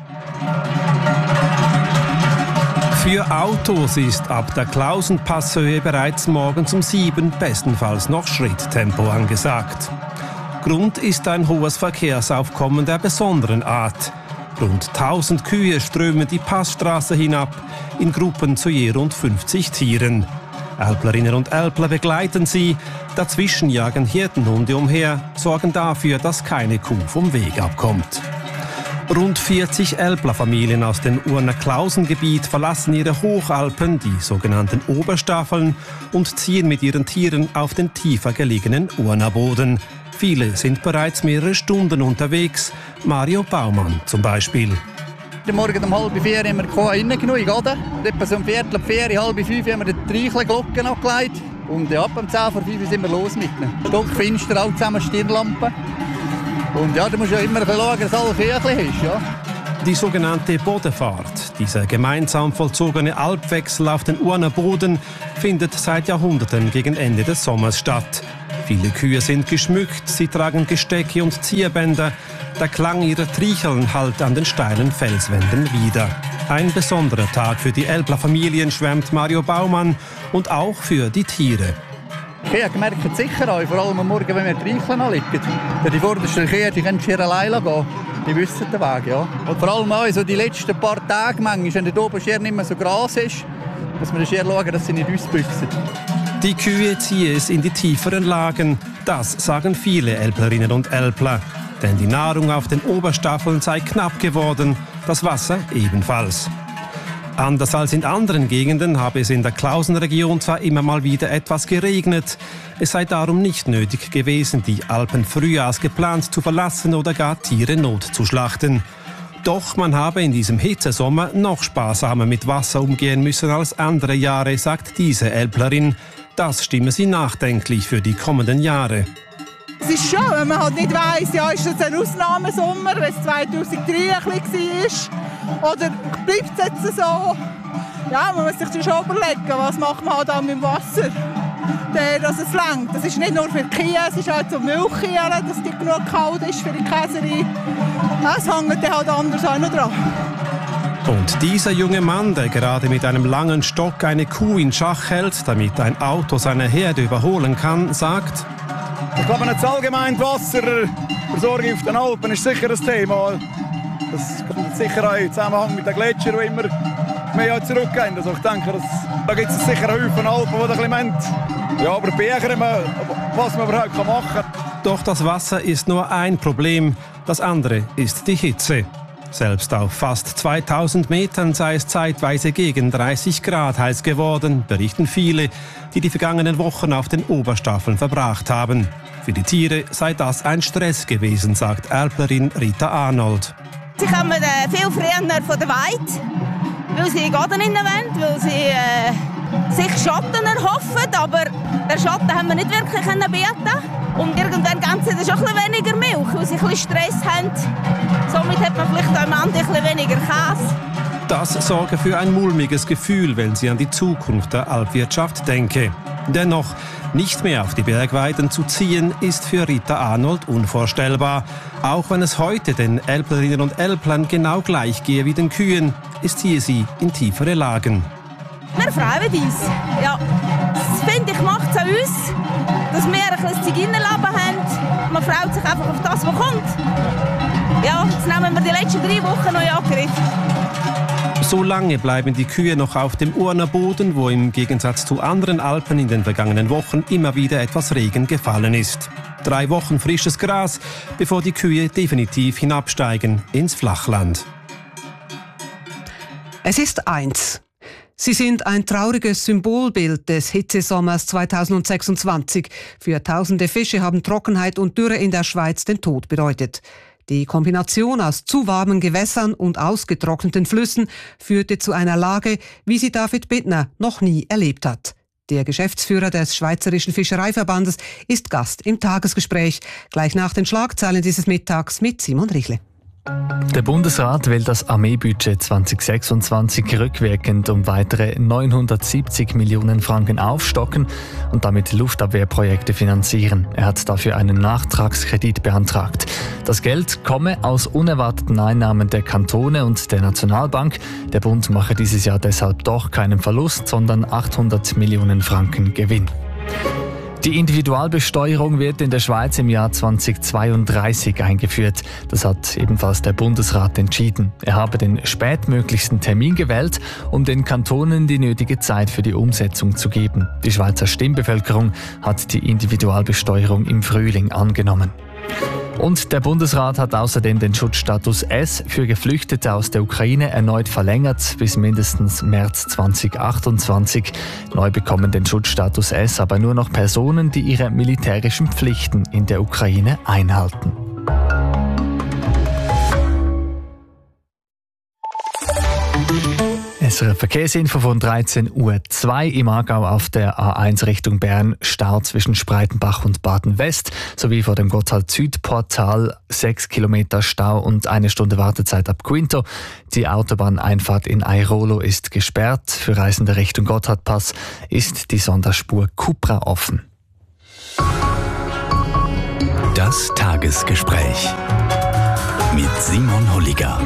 Für Autos ist ab der Klausenpasshöhe bereits morgens um sieben bestenfalls noch Schritttempo angesagt. Grund ist ein hohes Verkehrsaufkommen der besonderen Art. Rund tausend Kühe strömen die Passstraße hinab, in Gruppen zu je rund fünfzig Tieren. Älplerinnen und Älpler begleiten sie, dazwischen jagen Hirtenhunde umher, sorgen dafür, dass keine Kuh vom Weg abkommt. Rund vierzig Älplerfamilien aus dem Urner-Klausen-Gebiet verlassen ihre Hochalpen, die sogenannten Oberstaffeln, und ziehen mit ihren Tieren auf den tiefer gelegenen Urnerboden. Viele sind bereits mehrere Stunden unterwegs. Mario Baumann zum Beispiel. Morgen um halb vier haben wir die Kuh reingenommen, oder? Etwa so um Viertel ab vier, halb fünf haben wir die Treichelglocken abgelegt. Und ja, ab um zehn vor fünf sind wir los mit ihnen. Stockfinster, alle zusammen Stirnlampen. Und ja, da musst du ja immer schauen, dass alles Küchli ist, ja. Die sogenannte Bodenfahrt, dieser gemeinsam vollzogene Alpwechsel auf den Urner Boden, findet seit Jahrhunderten gegen Ende des Sommers statt. Viele Kühe sind geschmückt, sie tragen Gestecke und Zierbänder. Der Klang ihrer Tricheln hallt an den steilen Felswänden wider. Ein besonderer Tag für die Älplerfamilien, schwärmt Mario Baumann, und auch für die Tiere. Die Kühe merken sicher an, vor allem am Morgen, wenn wir die Treicheln anliegen. Die vordersten Kühe, die können schier alleine gehen. Die wissen den Weg, ja. Und vor allem auch so die letzten paar Tage, manchmal, wenn dort oben schier nicht mehr so Gras ist, muss man schier schauen, dass sie nicht ausbüchsen. Die Kühe ziehen es in die tieferen Lagen. Das sagen viele Älplerinnen und Älpler. Denn die Nahrung auf den Oberstaffeln sei knapp geworden, das Wasser ebenfalls. Anders als in anderen Gegenden habe es in der Klausenregion zwar immer mal wieder etwas geregnet. Es sei darum nicht nötig gewesen, die Alpen früher als geplant zu verlassen oder gar Tiere notzuschlachten. Doch man habe in diesem Hitzesommer noch sparsamer mit Wasser umgehen müssen als andere Jahre, sagt diese Älplerin. Das stimme sie nachdenklich für die kommenden Jahre. Es ist schon, wenn man halt nicht weiss, ja, ist das ein Ausnahmesommer, wenn es zweitausenddrei ein bisschen war, oder bleibt es jetzt so? Ja, man muss sich schon überlegen, was macht man halt auch mit dem Wasser, dass es reicht. Das ist nicht nur für die Kühe, es ist auch zum Milchkühe, dass die genug kalt ist für die Käserei. Es hängt dann halt anders auch noch dran. Und dieser junge Mann, der gerade mit einem langen Stock eine Kuh in Schach hält, damit ein Auto seine Herde überholen kann, sagt: Ich glaube, das allgemeine Wasserversorgung auf den Alpen ist sicher ein Thema. Das kommt sicher auch im Zusammenhang mit den Gletschern, die immer mehr zurückgehen. Also ich denke, dass, da gibt es sicher einen Haufen Alpen, die ein bisschen meint. Ja, aber Berge, was man überhaupt machen kann. Doch das Wasser ist nur ein Problem. Das andere ist die Hitze. Selbst auf fast zweitausend Metern sei es zeitweise gegen dreißig Grad heiß geworden, berichten viele, die die vergangenen Wochen auf den Oberstaffeln verbracht haben. Für die Tiere sei das ein Stress gewesen, sagt Älplerin Rita Arnold. Sie kommen äh, viel früher von der Weide, weil sie Garten in der Wand, weil sie äh, sich Schatten erhoffen, aber den Schatten haben wir nicht wirklich bieten. Und irgendwann geben sie dann schon ein bisschen weniger Milch, weil sie ein bisschen Stress haben. Somit hat man vielleicht am Ende ein bisschen weniger Käse. Das sorge für ein mulmiges Gefühl, wenn sie an die Zukunft der Alpwirtschaft denke. Dennoch, nicht mehr auf die Bergweiden zu ziehen, ist für Rita Arnold unvorstellbar. Auch wenn es heute den Älplerinnen und Älplern genau gleich gehe wie den Kühen, es ziehe sie in tiefere Lagen. Wir freuen uns. Ja, das finde ich, macht es an uns, dass wir ein bisschen Zigeunerleben haben. Man freut sich einfach auf das, was kommt. Ja, jetzt nehmen wir die letzten drei Wochen noch in Angriff. So lange bleiben die Kühe noch auf dem Urner Boden, wo im Gegensatz zu anderen Alpen in den vergangenen Wochen immer wieder etwas Regen gefallen ist. Drei Wochen frisches Gras, bevor die Kühe definitiv hinabsteigen ins Flachland. Es ist eins. Sie sind ein trauriges Symbolbild des Hitzesommers zweitausendsechsundzwanzig. Für tausende Fische haben Trockenheit und Dürre in der Schweiz den Tod bedeutet. Die Kombination aus zu warmen Gewässern und ausgetrockneten Flüssen führte zu einer Lage, wie sie David Bittner noch nie erlebt hat. Der Geschäftsführer des Schweizerischen Fischereiverbandes ist Gast im Tagesgespräch. Gleich nach den Schlagzeilen dieses Mittags mit Simon Richle. Der Bundesrat will das Armeebudget zweitausendsechsundzwanzig rückwirkend um weitere neunhundertsiebzig Millionen Franken aufstocken und damit Luftabwehrprojekte finanzieren. Er hat dafür einen Nachtragskredit beantragt. Das Geld komme aus unerwarteten Einnahmen der Kantone und der Nationalbank. Der Bund mache dieses Jahr deshalb doch keinen Verlust, sondern achthundert Millionen Franken Gewinn. Die Individualbesteuerung wird in der Schweiz im Jahr zweitausendzweiunddreißig eingeführt. Das hat ebenfalls der Bundesrat entschieden. Er habe den spätmöglichsten Termin gewählt, um den Kantonen die nötige Zeit für die Umsetzung zu geben. Die Schweizer Stimmbevölkerung hat die Individualbesteuerung im Frühling angenommen. Und der Bundesrat hat außerdem den Schutzstatus S für Geflüchtete aus der Ukraine erneut verlängert bis mindestens März zweitausendachtundzwanzig. Neu bekommen den Schutzstatus S aber nur noch Personen, die ihre militärischen Pflichten in der Ukraine einhalten. S R F-Verkehrsinfo von dreizehn Uhr zwei im Aargau auf der A eins Richtung Bern, Stau zwischen Spreitenbach und Baden-West, sowie vor dem Gotthard-Süd-Portal sechs Kilometer Stau und eine Stunde Wartezeit ab Quinto. Die Autobahneinfahrt in Airolo ist gesperrt. Für Reisende Richtung Gotthardpass ist die Sonderspur Cupra offen. Das Tagesgespräch mit Simon Holliger.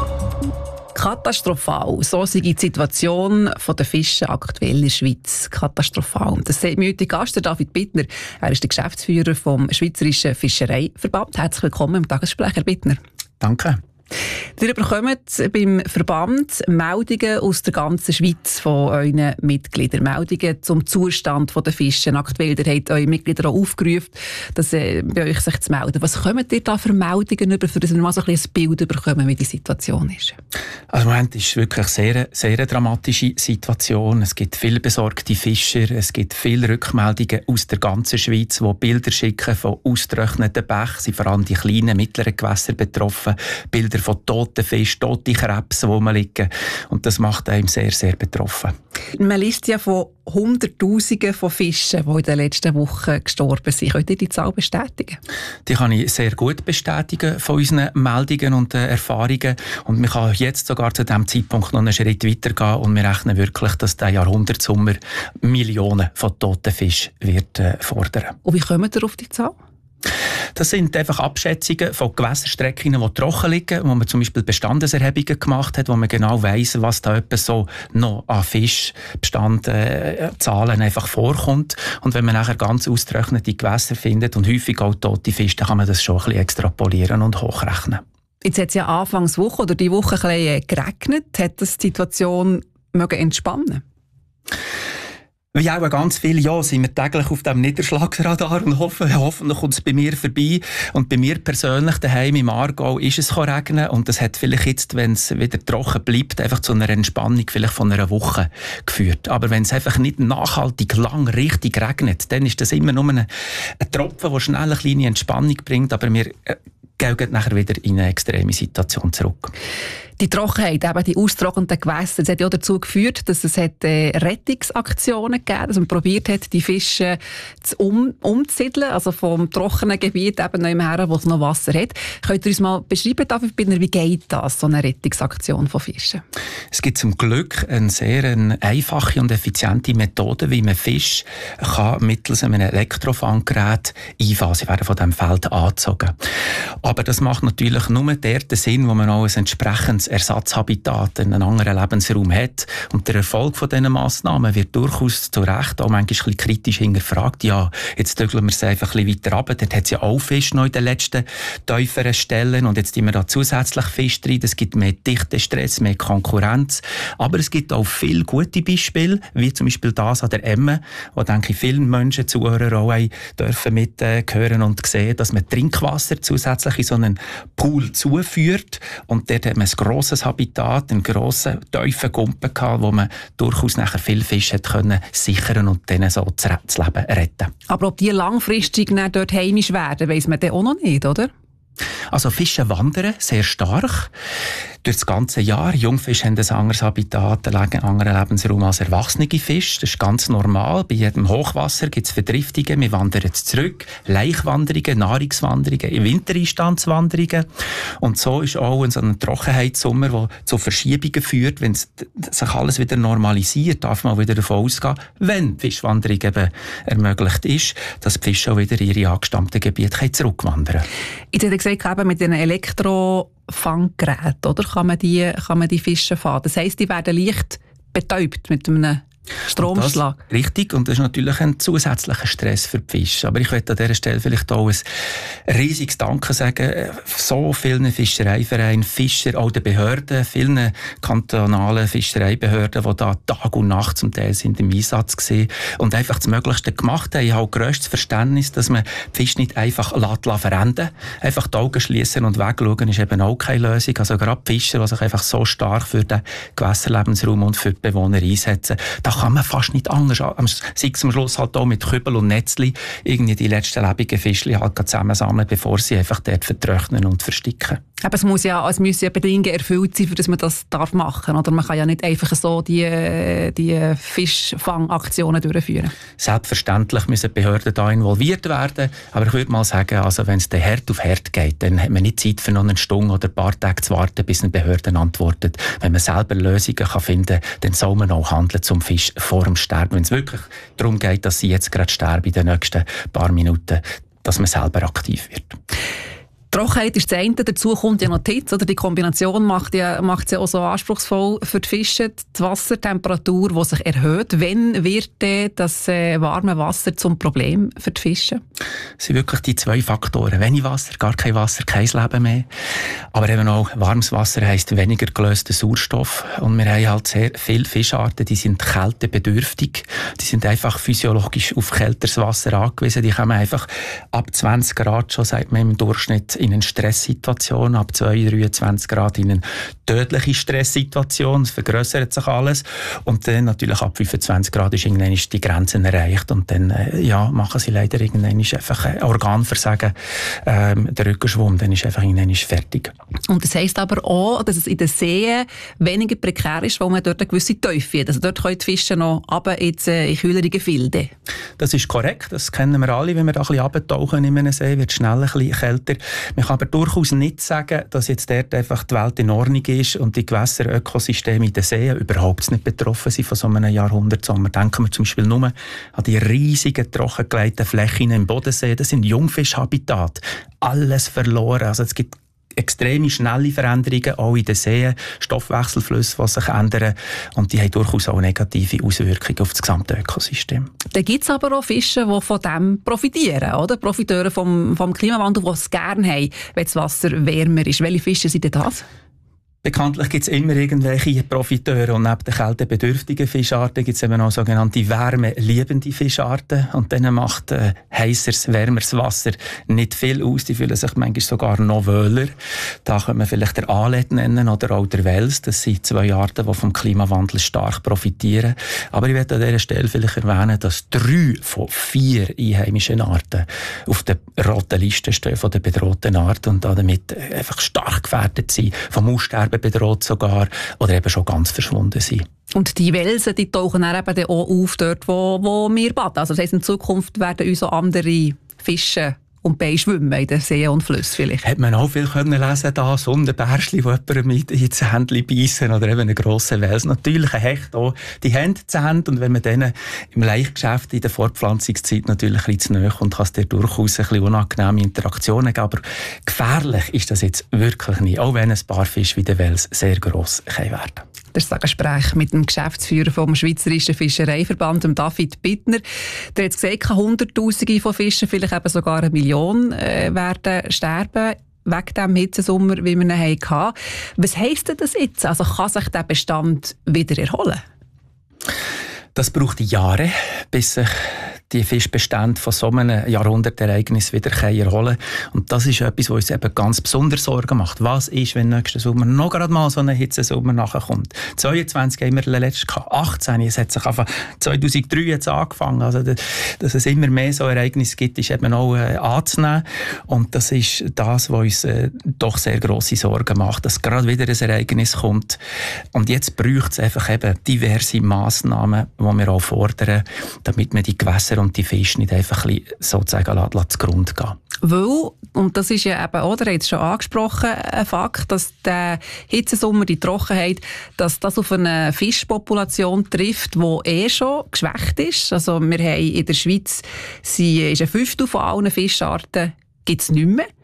Katastrophal. So sei die Situation der Fische aktuell in der Schweiz. Katastrophal. Das sagt mir heute Gast, der David Bittner. Er ist der Geschäftsführer vom Schweizerischen Fischereiverband. Herzlich willkommen im Tagesgespräch, Herr Bittner. Danke. Ihr bekommt beim Verband Meldungen aus der ganzen Schweiz von euren Mitgliedern. Meldungen zum Zustand der Fische. Aktuell, ihr habt eure Mitglieder auch aufgerufen, dass, äh, bei euch sich zu melden. Was kommt ihr da für Meldungen über, für das wir mal so ein, ein Bild bekommen, wie die Situation ist? Also im Moment ist es wirklich eine sehr, sehr dramatische Situation. Es gibt viele besorgte Fischer, es gibt viele Rückmeldungen aus der ganzen Schweiz, die Bilder schicken von ausgetrockneten Bächen, sind vor allem die kleinen, mittleren Gewässer betroffen. Bilder von toten Fischen, toten Krebsen, die liegen. Und das macht einem sehr, sehr betroffen. Man liest ja von Hunderttausenden von Fischen, die in den letzten Wochen gestorben sind. Könnt ihr die Zahl bestätigen? Die kann ich sehr gut bestätigen von unseren Meldungen und äh, Erfahrungen. Und man kann jetzt sogar zu diesem Zeitpunkt noch einen Schritt weitergehen und wir rechnen wirklich, dass der Jahrhundertsommer Millionen von toten Fischen wird äh, fordern. Und wie kommt ihr auf die Zahl? Das sind einfach Abschätzungen von Gewässerstrecken, die trocken liegen, wo man zum Beispiel Bestandeserhebungen gemacht hat, wo man genau weiss, was da etwa so noch an Fischbestand äh, Zahlen einfach vorkommt. Und wenn man nachher ganz ausgetrocknete Gewässer findet und häufig auch tote Fische, dann kann man das schon ein bisschen extrapolieren und hochrechnen. Jetzt hat es ja Anfangswoche oder die Woche ein bisschen geregnet. Hat das die Situation mögen entspannen? Wie auch ganz viele Jahre sind wir täglich auf dem Niederschlagsradar und hoffen, hoffentlich kommt es bei mir vorbei. Und bei mir persönlich daheim im Aargau ist es regnen und das hat vielleicht jetzt, wenn es wieder trocken bleibt, einfach zu einer Entspannung vielleicht von einer Woche geführt. Aber wenn es einfach nicht nachhaltig lang richtig regnet, dann ist das immer nur ein, ein Tropfen, der schnell eine kleine Entspannung bringt, aber wir äh, gehen nachher wieder in eine extreme Situation zurück. Die Trockenheit, eben die austrocknenden Gewässer, das hat ja dazu geführt, dass es hat, äh, Rettungsaktionen gegeben hat, dass man probiert hat, die Fische zu um, umzusiedeln, also vom trockenen Gebiet eben noch her, wo es noch Wasser hat. Könnt ihr uns mal beschreiben, David Bittner, wie geht das, so eine Rettungsaktion von Fischen? Es gibt zum Glück eine sehr eine einfache und effiziente Methode, wie man Fisch kann mittels einem Elektrofanggerät einfangen. Sie werden von diesem Feld angezogen. Aber das macht natürlich nur dort den Sinn, wo man auch ein entsprechendes Ersatzhabitat, einen anderen Lebensraum hat. Und der Erfolg von diesen Massnahmen wird durchaus zu Recht auch manchmal ein bisschen kritisch hinterfragt. Ja, jetzt dögeln wir es einfach ein bisschen weiter runter. Dort hat es ja auch Fisch noch in den letzten tieferen Stellen. Und jetzt tun wir da zusätzlich Fisch drin. Es gibt mehr Dichtestress, mehr Konkurrenz. Aber es gibt auch viele gute Beispiele, wie zum Beispiel das an der Emme, wo, denke ich, viele Menschen, Zuhörer auch dürfen mithören und sehen, dass man Trinkwasser zusätzlich in so einen Pool zuführt. Und dort hat man ein grosses Habitat, einen grossen, tiefen Gumpen gehabt, wo man durchaus nachher viel Fisch hat können sichern und denen so das Leben retten. Aber ob die langfristig dort heimisch werden, weiss man dann auch noch nicht, oder? Also Fische wandern sehr stark durch das ganze Jahr. Jungfische haben ein anderes Habitat, einen anderen Lebensraum als erwachsene Fische. Das ist ganz normal. Bei jedem Hochwasser gibt es Verdriftungen. Wir wandern zurück. Laichwanderungen, Nahrungswanderungen, Wintereinstandswanderungen. Und so ist auch in so einem Trockenheitssommer, der zu Verschiebungen führt, wenn sich alles wieder normalisiert, darf man wieder davon ausgehen, wenn die Fischwanderung eben ermöglicht ist, dass die Fische auch wieder in ihre angestammten Gebiete zurückwandern können. Jetzt hat er gesagt, eben mit den Elektrofanggeräten, oder? Kann man die, kann man die Fische fangen? Das heisst, die werden leicht betäubt mit einem Stromschlag. Und das, richtig, und das ist natürlich ein zusätzlicher Stress für die Fische. Aber ich möchte an dieser Stelle vielleicht auch ein riesiges Danke sagen. So vielen Fischereivereinen, Fischer, auch den Behörden, vielen kantonalen Fischereibehörden, die da Tag und Nacht zum Teil sind im Einsatz gewesen und einfach das Möglichste gemacht haben. Ich habe grösstes Verständnis, dass man die Fische nicht einfach verenden lässt. Einfach die Augen schließen und wegschauen ist eben auch keine Lösung. Also gerade die Fischer, die sich einfach so stark für den Gewässerlebensraum und für die Bewohner einsetzen, da kann man fast nicht anders. Sei es am Schluss halt auch mit Kübel und Netzli irgendwie die letzten lebenden Fischli halt zusammensammeln, bevor sie einfach dort vertrocknen und versticken. Aber es, muss ja, es müssen ja Bedingungen erfüllt sein, für dass man das darf machen darf. Oder man kann ja nicht einfach so die, die Fischfangaktionen durchführen. Selbstverständlich müssen die Behörden da involviert werden. Aber ich würde mal sagen, also wenn es dann Herd auf Herd geht, dann hat man nicht Zeit für noch eine Stunde oder ein paar Tage zu warten, bis eine Behörde antwortet. Wenn man selber Lösungen kann finden kann, dann soll man auch handeln zum Fisch vor dem Sterben. Wenn es wirklich darum geht, dass sie jetzt gerade sterben in den nächsten paar Minuten, dass man selber aktiv wird. Trockenheit ist das eine, dazu kommt ja noch die Hitze, oder? Die Kombination macht ja, macht es ja auch so anspruchsvoll für die Fische. Die Wassertemperatur, die sich erhöht. Wann wird denn das äh, warme Wasser zum Problem für die Fische? Es sind wirklich die zwei Faktoren. Wenig Wasser, gar kein Wasser, kein Leben mehr. Aber eben auch warmes Wasser heisst weniger gelösten Sauerstoff. Und wir haben halt sehr viele Fischarten, die sind kältebedürftig. Die sind einfach physiologisch auf kälteres Wasser angewiesen. Die kommen einfach ab zwanzig Grad schon, sagt man im Durchschnitt, in eine Stresssituation, ab zweiundzwanzig, dreiundzwanzig Grad in eine tödliche Stresssituation, es vergrössert sich alles und dann natürlich ab fünfundzwanzig Grad ist irgendwann die Grenze erreicht und dann äh, ja, machen sie leider irgendwann einfach ein Organversagen, ähm, der Rückenschwund, dann ist einfach irgendwann fertig. Und das heisst aber auch, dass es in den Seen weniger prekär ist, weil man dort eine gewisse Tiefe hat. Also dort können die Fische noch runter jetzt, äh, in kühlere Gefilde. Das ist korrekt, das kennen wir alle, wenn wir da ein bisschen runtertauchen in einem See, wird es schnell ein bisschen kälter. Man kann aber durchaus nicht sagen, dass jetzt dort einfach die Welt in Ordnung ist und die Gewässerökosysteme in den Seen überhaupt nicht betroffen sind von so einem Jahrhundertsommer. Denken wir zum Beispiel nur an die riesigen, trockengelegten Flächen im Bodensee. Das sind Jungfischhabitate. Alles verloren. Also es gibt extreme schnelle Veränderungen auch in den Seen, Stoffwechselflüsse, die sich ändern und die haben durchaus auch negative Auswirkungen auf das gesamte Ökosystem. Da gibt es aber auch Fische, die von dem profitieren, oder? Profiteure vom, vom Klimawandel, die es gerne haben, wenn das Wasser wärmer ist. Welche Fische sind denn das? Bekanntlich gibt es immer irgendwelche Profiteure und neben den kältebedürftigen Fischarten gibt es eben auch sogenannte wärmeliebende Fischarten und denen macht äh, heißeres, wärmeres Wasser nicht viel aus. Die fühlen sich manchmal sogar noch wohler. Da könnte man vielleicht der Alet nennen oder auch der Wels. Das sind zwei Arten, die vom Klimawandel stark profitieren. Aber ich möchte an dieser Stelle vielleicht erwähnen, dass drei von vier einheimischen Arten auf der roten Liste stehen von der bedrohten Art und damit einfach stark gefährdet sind, vom Aussterben bedroht sogar oder eben schon ganz verschwunden sind. Und die Welsen, die tauchen dann eben auch auf dort, wo, wo wir baden. Also das heisst, in Zukunft werden uns auch andere Fische und Beine schwimmen in den Seen und Flüssen vielleicht. Hat man auch viel können lesen da, Sonnenbärschli, die jemandem mit ins Händchen beißen oder eben einen grossen Wels. Natürlich ein Hecht auch. Die haben Zähne und wenn man denen im Laichgeschäft in der Fortpflanzungszeit natürlich ein bisschen zu nahe kommt, kann es dir durchaus ein bisschen unangenehme Interaktionen geben. Aber gefährlich ist das jetzt wirklich nicht, auch wenn ein paar Fische wie der Wels sehr gross werden können. Das Gespräch mit dem Geschäftsführer vom Schweizerischen Fischereiverband, dem David Bittner. Der hat gesagt, Hunderttausende von Fischen, vielleicht eben sogar eine Million, äh, werden sterben wegen dem Hitzesommer, wie wir ihn hatten. Was heisst denn das jetzt? Also kann sich der Bestand wieder erholen? Das braucht Jahre, bis sich die Fischbestände von so einem Jahrhundertereignis wieder erholen können. Und das ist etwas, was uns eben ganz besonders Sorgen macht. Was ist, wenn nächsten Sommer noch gerade mal so ein Hitzesommer nachkommt? zweiundzwanzig haben wir letztes gehabt, achtzehn, es hat sich einfach zweitausenddrei jetzt angefangen. Also, dass es immer mehr so Ereignisse gibt, ist eben auch äh, anzunehmen. Und das ist das, was uns äh, doch sehr grosse Sorgen macht, dass gerade wieder ein Ereignis kommt. Und jetzt braucht es einfach eben diverse Massnahmen, die wir auch fordern, damit man die Gewässer und die Fische nicht einfach ein bisschen, sozusagen zugrunde gehen. Weil, und das ist ja eben, oder, ihr habt es schon angesprochen, ein Fakt, dass der Hitzesommer, die Trockenheit, dass das auf eine Fischpopulation trifft, die eh schon geschwächt ist. Also wir haben in der Schweiz, sie ist ein Fünftel von allen Fischarten, gibt es nicht mehr.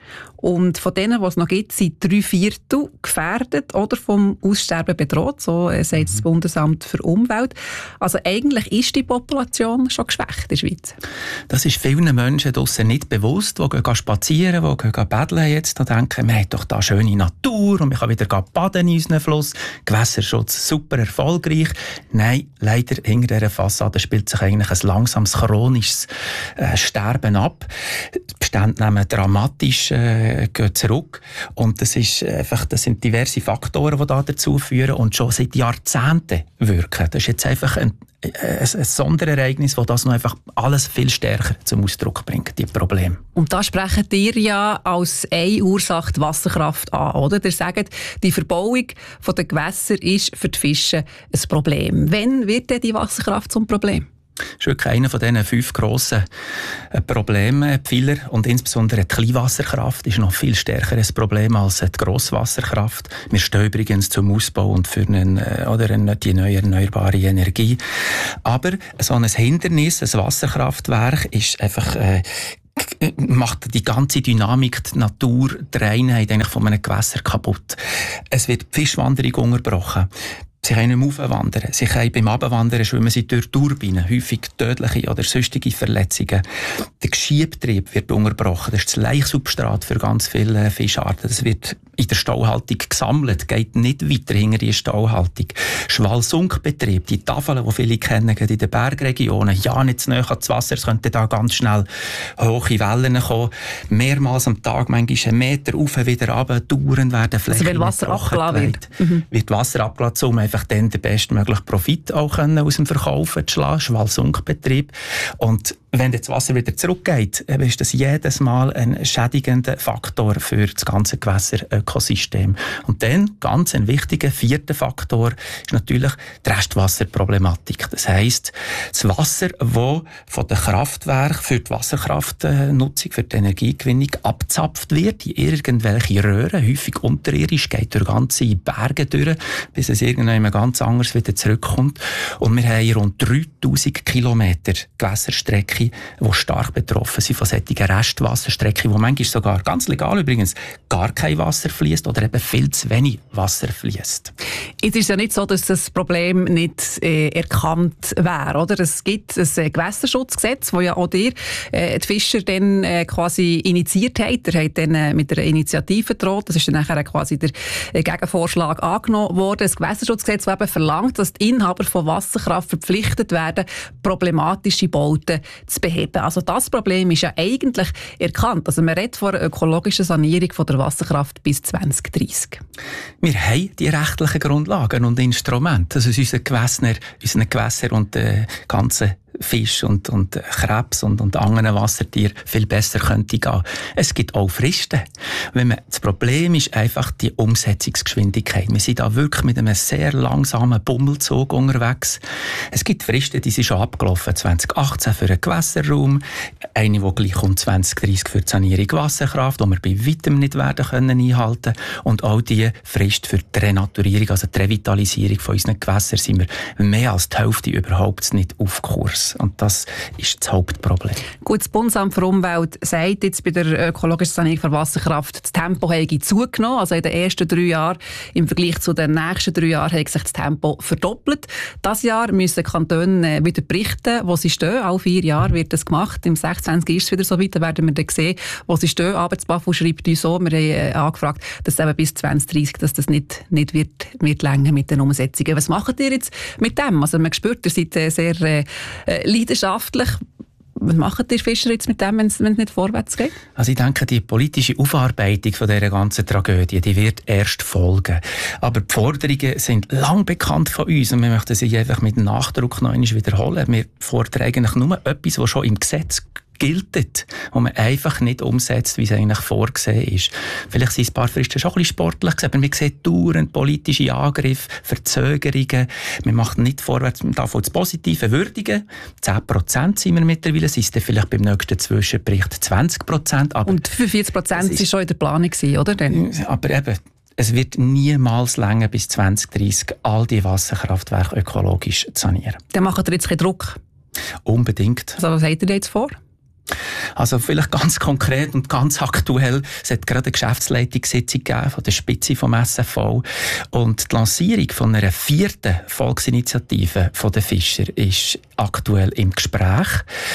Und von denen, die es noch gibt, sind drei Viertel gefährdet oder vom Aussterben bedroht, so sagt das Bundesamt für Umwelt. Also eigentlich ist die Population schon geschwächt in der Schweiz. Das ist vielen Menschen draussen nicht bewusst, die gehen spazieren, die gehen baden jetzt und denken, wir haben doch da schöne Natur und wir können wieder baden in unseren Fluss. Gewässerschutz super erfolgreich. Nein, leider hinter dieser Fassade spielt sich eigentlich ein langsames, chronisches äh, Sterben ab. Die Bestände nehmen dramatisch äh, gehen zurück und das, ist einfach, das sind diverse Faktoren, die da dazu führen und schon seit Jahrzehnten wirken. Das ist jetzt einfach ein Ein, ein Sonderereignis, das das noch einfach alles viel stärker zum Ausdruck bringt, die Probleme. Und da sprechen ihr ja als eine Ursache die Wasserkraft an, oder? Ihr sagt, die Verbauung der Gewässer ist für die Fische ein Problem. Wann wird denn die Wasserkraft zum Problem? Das ist wirklich einer von diesen fünf grossen Problemen. Die Pfeiler und insbesondere die Kleinwasserkraft ist noch viel stärker ein Problem als die Grosswasserkraft. Wir stehen übrigens zum Ausbau und für einen, oder eine, die neue erneuerbare Energie. Aber so ein Hindernis, ein Wasserkraftwerk, ist einfach äh, macht die ganze Dynamik, die Natur, die Reinheit eigentlich von einem Gewässer kaputt. Es wird die Fischwanderung unterbrochen. Sie können nicht mehr aufwandern. Sie können beim Abwandern schwimmen sie durch Turbinen, häufig tödliche oder sonstige Verletzungen. Der Geschiebetrieb wird unterbrochen. Das ist das Laichsubstrat für ganz viele Fischarten. Das wird in der Stauhaltung gesammelt, geht nicht weiter hinter die Stauhaltung. Schwalsunkbetrieb, die Tafeln, die viele kennen, in den Bergregionen, ja nicht zu nahe ans Wasser, es könnten da ganz schnell hohe Wellen kommen. Mehrmals am Tag, manchmal einen Meter rauf, wieder runter, dauernd werden Flächen. Also wenn Wasser abgeladen wird? Mhm. Wird Wasser abgeladen, um einfach dann den bestmöglichen Profit auch aus dem Verkauf zu schlagen, Schwalsunkbetrieb. Und wenn das Wasser wieder zurückgeht, ist das jedes Mal ein schädigender Faktor für das ganze Gewässerökosystem. Und dann, ganz ein wichtiger vierter Faktor, ist natürlich die Restwasserproblematik. Das heisst, das Wasser, das von den Kraftwerken für die Wasserkraftnutzung, für die Energiegewinnung abzapft wird, in irgendwelche Röhren, häufig unterirdisch, geht durch ganze Berge durch, bis es irgendwann ganz anders wieder zurückkommt. Und wir haben rund dreitausend Kilometer Gewässerstrecke, die stark betroffen sind von solchen Restwasserstrecken, wo manchmal sogar, ganz legal übrigens, gar kein Wasser fließt oder eben viel zu wenig Wasser fließt. Es ist ja nicht so, dass das Problem nicht äh, erkannt wäre, oder? Es gibt ein äh, Gewässerschutzgesetz, das ja auch ihr, äh, die Fischer, dann äh, quasi initiiert habt. Ihr habt dann äh, mit einer Initiative gedroht. Das ist dann nachher quasi der äh, Gegenvorschlag angenommen worden. Das Gewässerschutzgesetz, das eben verlangt, dass die Inhaber von Wasserkraft verpflichtet werden, problematische Bauten zu beheben. Also das Problem ist ja eigentlich erkannt. Also man redet von einer ökologischen Sanierung von der Wasserkraft bis zwanzig dreissig. Wir haben die rechtlichen Grundlagen und Instrumente. Das ist unser Gewässer, unsere Gewässer und äh, ganze Fisch und, und Krebs und, und anderen Wassertieren viel besser könnte gehen. Es gibt auch Fristen. Wenn man, das Problem ist einfach die Umsetzungsgeschwindigkeit. Wir sind da wirklich mit einem sehr langsamen Bummelzug unterwegs. Es gibt Fristen, die sind schon abgelaufen. zwanzig achtzehn für den Gewässerraum, eine, die gleich um zwanzig dreißig für die Sanierung Wasserkraft, die wir bei weitem nicht werden können einhalten. Und auch die Frist für die Renaturierung, also die Revitalisierung von unseren Gewässern, sind wir mehr als die Hälfte überhaupt nicht auf Kurs. Und das ist das Hauptproblem. Gut, das Bundesamt für Umwelt sagt jetzt bei der ökologischen Sanierung von Wasserkraft, das Tempo habe zugenommen. Also in den ersten drei Jahren im Vergleich zu den nächsten drei Jahren hat sich das Tempo verdoppelt. Dieses Jahr müssen Kantone wieder berichten, wo sie stehen. Alle vier Jahre wird das gemacht. Im sechzehn ist es wieder so weit, da werden wir dann sehen, wo sie stehen. Aber das BAFU schreibt uns so, wir haben äh, angefragt, dass eben bis zwanzig dreissig dass das nicht, nicht wird, wird länger mit den Umsetzungen. Was macht ihr jetzt mit dem? Also man spürt, ihr seid äh, sehr äh, leidenschaftlich. Was machen die Fischer jetzt mit dem, wenn es nicht vorwärts geht? Also ich denke, die politische Aufarbeitung von dieser ganzen Tragödie, die wird erst folgen. Aber die Forderungen sind lang bekannt von uns und wir möchten sie einfach mit Nachdruck noch einmal wiederholen. Wir fordern eigentlich nur etwas, was schon im Gesetz gilt, wo man einfach nicht umsetzt, wie es eigentlich vorgesehen ist. Vielleicht sind ein paar Fristen schon ein bisschen sportlich gewesen, aber wir sehen dauernd politische Angriffe, Verzögerungen. Wir machen nicht vorwärts, man darf auch das Positive würdigen. zehn Prozent sind wir mittlerweile, es ist vielleicht beim nächsten Zwischenbericht zwanzig Prozent. Und fünfundvierzig Prozent ist schon in der Planung gewesen, oder? Dann? Aber eben, es wird niemals länger bis zwanzig dreissig all die Wasserkraftwerke ökologisch zu sanieren. Dann macht ihr jetzt keinen Druck? Unbedingt. Also was habt ihr jetzt vor? Also vielleicht ganz konkret und ganz aktuell, es hat gerade eine Geschäftsleitungssitzung gegeben von der Spitze vom S F V und die Lancierung von einer vierten Volksinitiative von den Fischer ist aktuell im Gespräch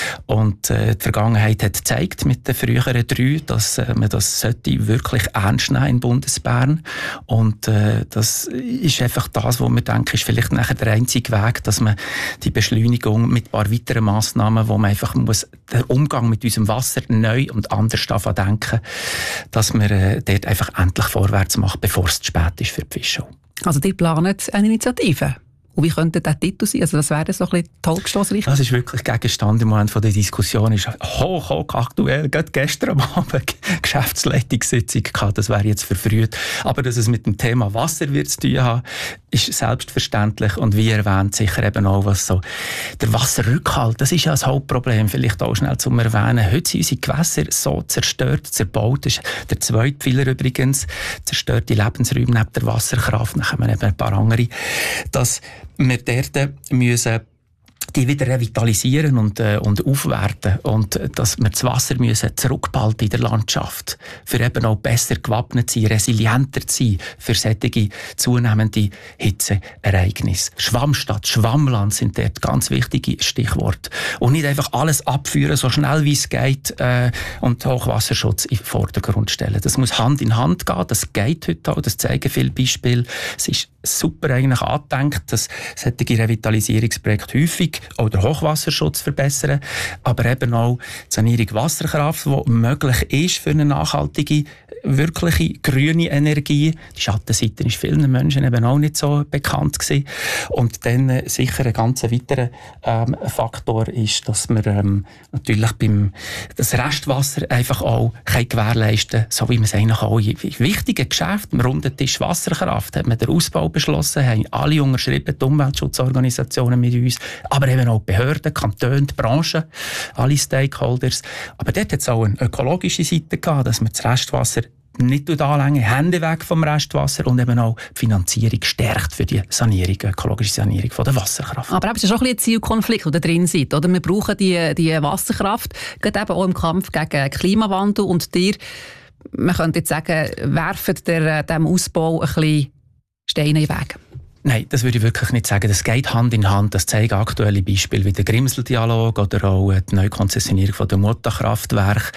und äh, die Vergangenheit hat gezeigt mit den früheren drei, dass äh, man das sollte wirklich ernst nehmen in Bundesbern und äh, das ist einfach das, wo man denkt, ist vielleicht nachher der einzige Weg, dass man die Beschleunigung mit ein paar weiteren Massnahmen, wo man einfach muss den Umgang mit unserem Wasser neu und anders davon denken, dass man äh, dort einfach endlich vorwärts macht, bevor es zu spät ist für die Fische. Also die planen eine Initiative. Und wie könnte der Titel sein? Also das wäre so ein bisschen die Hauptstossrichtung? Das ist wirklich Gegenstand im Moment von der Diskussion. Ist hoch, hoch aktuell. Gerade gestern am Abend Geschäftsleitungssitzung gehabt. Das wäre jetzt verfrüht. Aber dass es mit dem Thema Wasser wird zu tun haben, ist selbstverständlich. Und wie erwähnt, sicher eben auch was so. Der Wasserrückhalt, das ist ja das Hauptproblem. Vielleicht auch schnell zum Erwähnen. Heute sind unsere Gewässer so zerstört, zerbaut. Das ist der zweite Pfeiler übrigens. Zerstörte Lebensräume neben der Wasserkraft. Dann kommen eben ein paar andere. Dass wir dort müssen die wieder revitalisieren und, äh, und aufwerten und äh, dass wir das Wasser müssen zurückbehalten in der Landschaft, für eben auch besser gewappnet zu sein, resilienter zu sein für solche zunehmende Hitzeereignisse. Schwammstadt, Schwammland sind dort ganz wichtige Stichworte. Und nicht einfach alles abführen, so schnell wie es geht äh, und Hochwasserschutz in den Vordergrund stellen. Das muss Hand in Hand gehen, das geht heute auch, das zeigen viele Beispiele. Es ist super eigentlich angedenkt, dass solche Revitalisierungsprojekte häufig auch den Hochwasserschutz verbessern, aber eben auch die Sanierung Wasserkraft, die möglich ist für eine nachhaltige, wirkliche grüne Energie. Die Schattenseite ist vielen Menschen eben auch nicht so bekannt gewesen. Und dann äh, sicher ein ganz weiterer ähm, Faktor ist, dass wir ähm, natürlich beim das Restwasser einfach auch gewährleisten können, so wie man es eigentlich auch in wichtigen Geschäften, im runden Tisch Wasserkraft, hat man den Ausbau beschlossen, haben alle unterschrieben, die Umweltschutzorganisationen mit uns, aber eben auch die Behörden, Kantone, die Branchen, alle Stakeholders. Aber dort hat es auch eine ökologische Seite gehabt, dass man das Restwasser nicht anlängen, Hände weg vom Restwasser und eben auch die Finanzierung stärkt für die Sanierung, ökologische Sanierung von der Wasserkraft. Aber es ist schon ein, ein Zielkonflikt, der drin sitzt, oder? Wir brauchen die, die Wasserkraft, gerade eben auch im Kampf gegen Klimawandel und dir, man könnte jetzt sagen, werfen der, dem Ausbau ein bisschen Steine in den Weg. Nein, das würde ich wirklich nicht sagen. Das geht Hand in Hand. Das zeigen aktuelle Beispiele wie der Grimsel-Dialog oder auch die Neukonzessionierung der Mutterkraftwerke,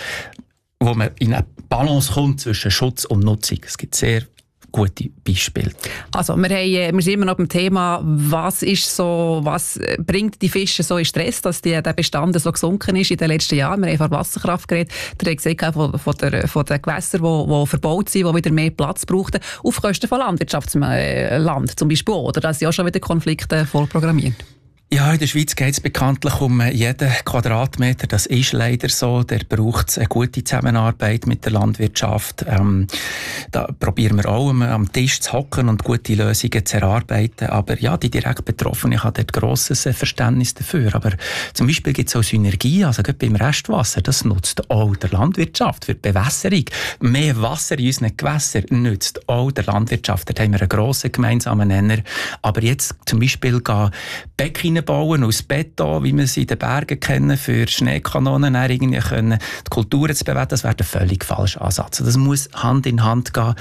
wo man in eine Balance kommt zwischen Schutz und Nutzung. Es gibt sehr gute Beispiele. Also wir, haben, wir sind immer noch beim Thema, was ist so, was bringt die Fische so in Stress, dass die, der Bestand so gesunken ist in den letzten Jahren. Wir haben von Wasserkraft geredet, der hat gesagt, von, von, der, von den Gewässern, die verbaut sind, die wieder mehr Platz brauchten, auf Kosten von Landwirtschaftsland zum Beispiel. Oder da sind ja schon wieder Konflikte vorprogrammiert. Ja, in der Schweiz geht es bekanntlich um jeden Quadratmeter. Das ist leider so. Da braucht es eine gute Zusammenarbeit mit der Landwirtschaft. Ähm, da probieren wir auch, um am Tisch zu hocken und gute Lösungen zu erarbeiten. Aber ja, die direkt Betroffenen haben dort grosses Verständnis dafür. Aber zum Beispiel gibt es auch Synergien. Also gerade beim Restwasser, das nutzt auch der Landwirtschaft für die Bewässerung. Mehr Wasser in unseren Gewässern nutzt auch der Landwirtschaft. Da haben wir einen grossen gemeinsamen Nenner. Aber jetzt zum Beispiel gehen Becken bauen aus Beton, wie wir sie in den Bergen kennen, für Schneekanonen irgendwie können, die Kulturen zu bewerten, das wäre der völlig falsche Ansatz. Das muss Hand in Hand gehen,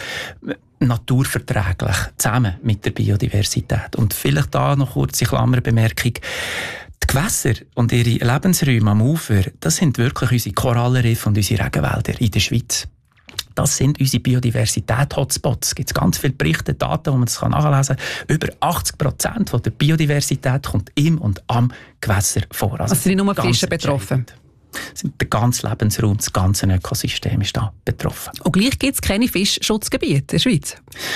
naturverträglich, zusammen mit der Biodiversität. Und vielleicht da noch kurze Klammerbemerkung. Die Gewässer und ihre Lebensräume am Ufer, das sind wirklich unsere Korallenriffe und unsere Regenwälder in der Schweiz. Das sind unsere Biodiversität-Hotspots. Es gibt ganz viele Berichte, Daten, wo man das nachlesen kann. Über achtzig Prozent der Biodiversität kommt im und am Gewässer vor. Also, also sind nicht nur Fische betroffen? Der ganze Lebensraum, das ganze Ökosystem ist da betroffen. Und gleich gibt es keine Fischschutzgebiete in der Schweiz?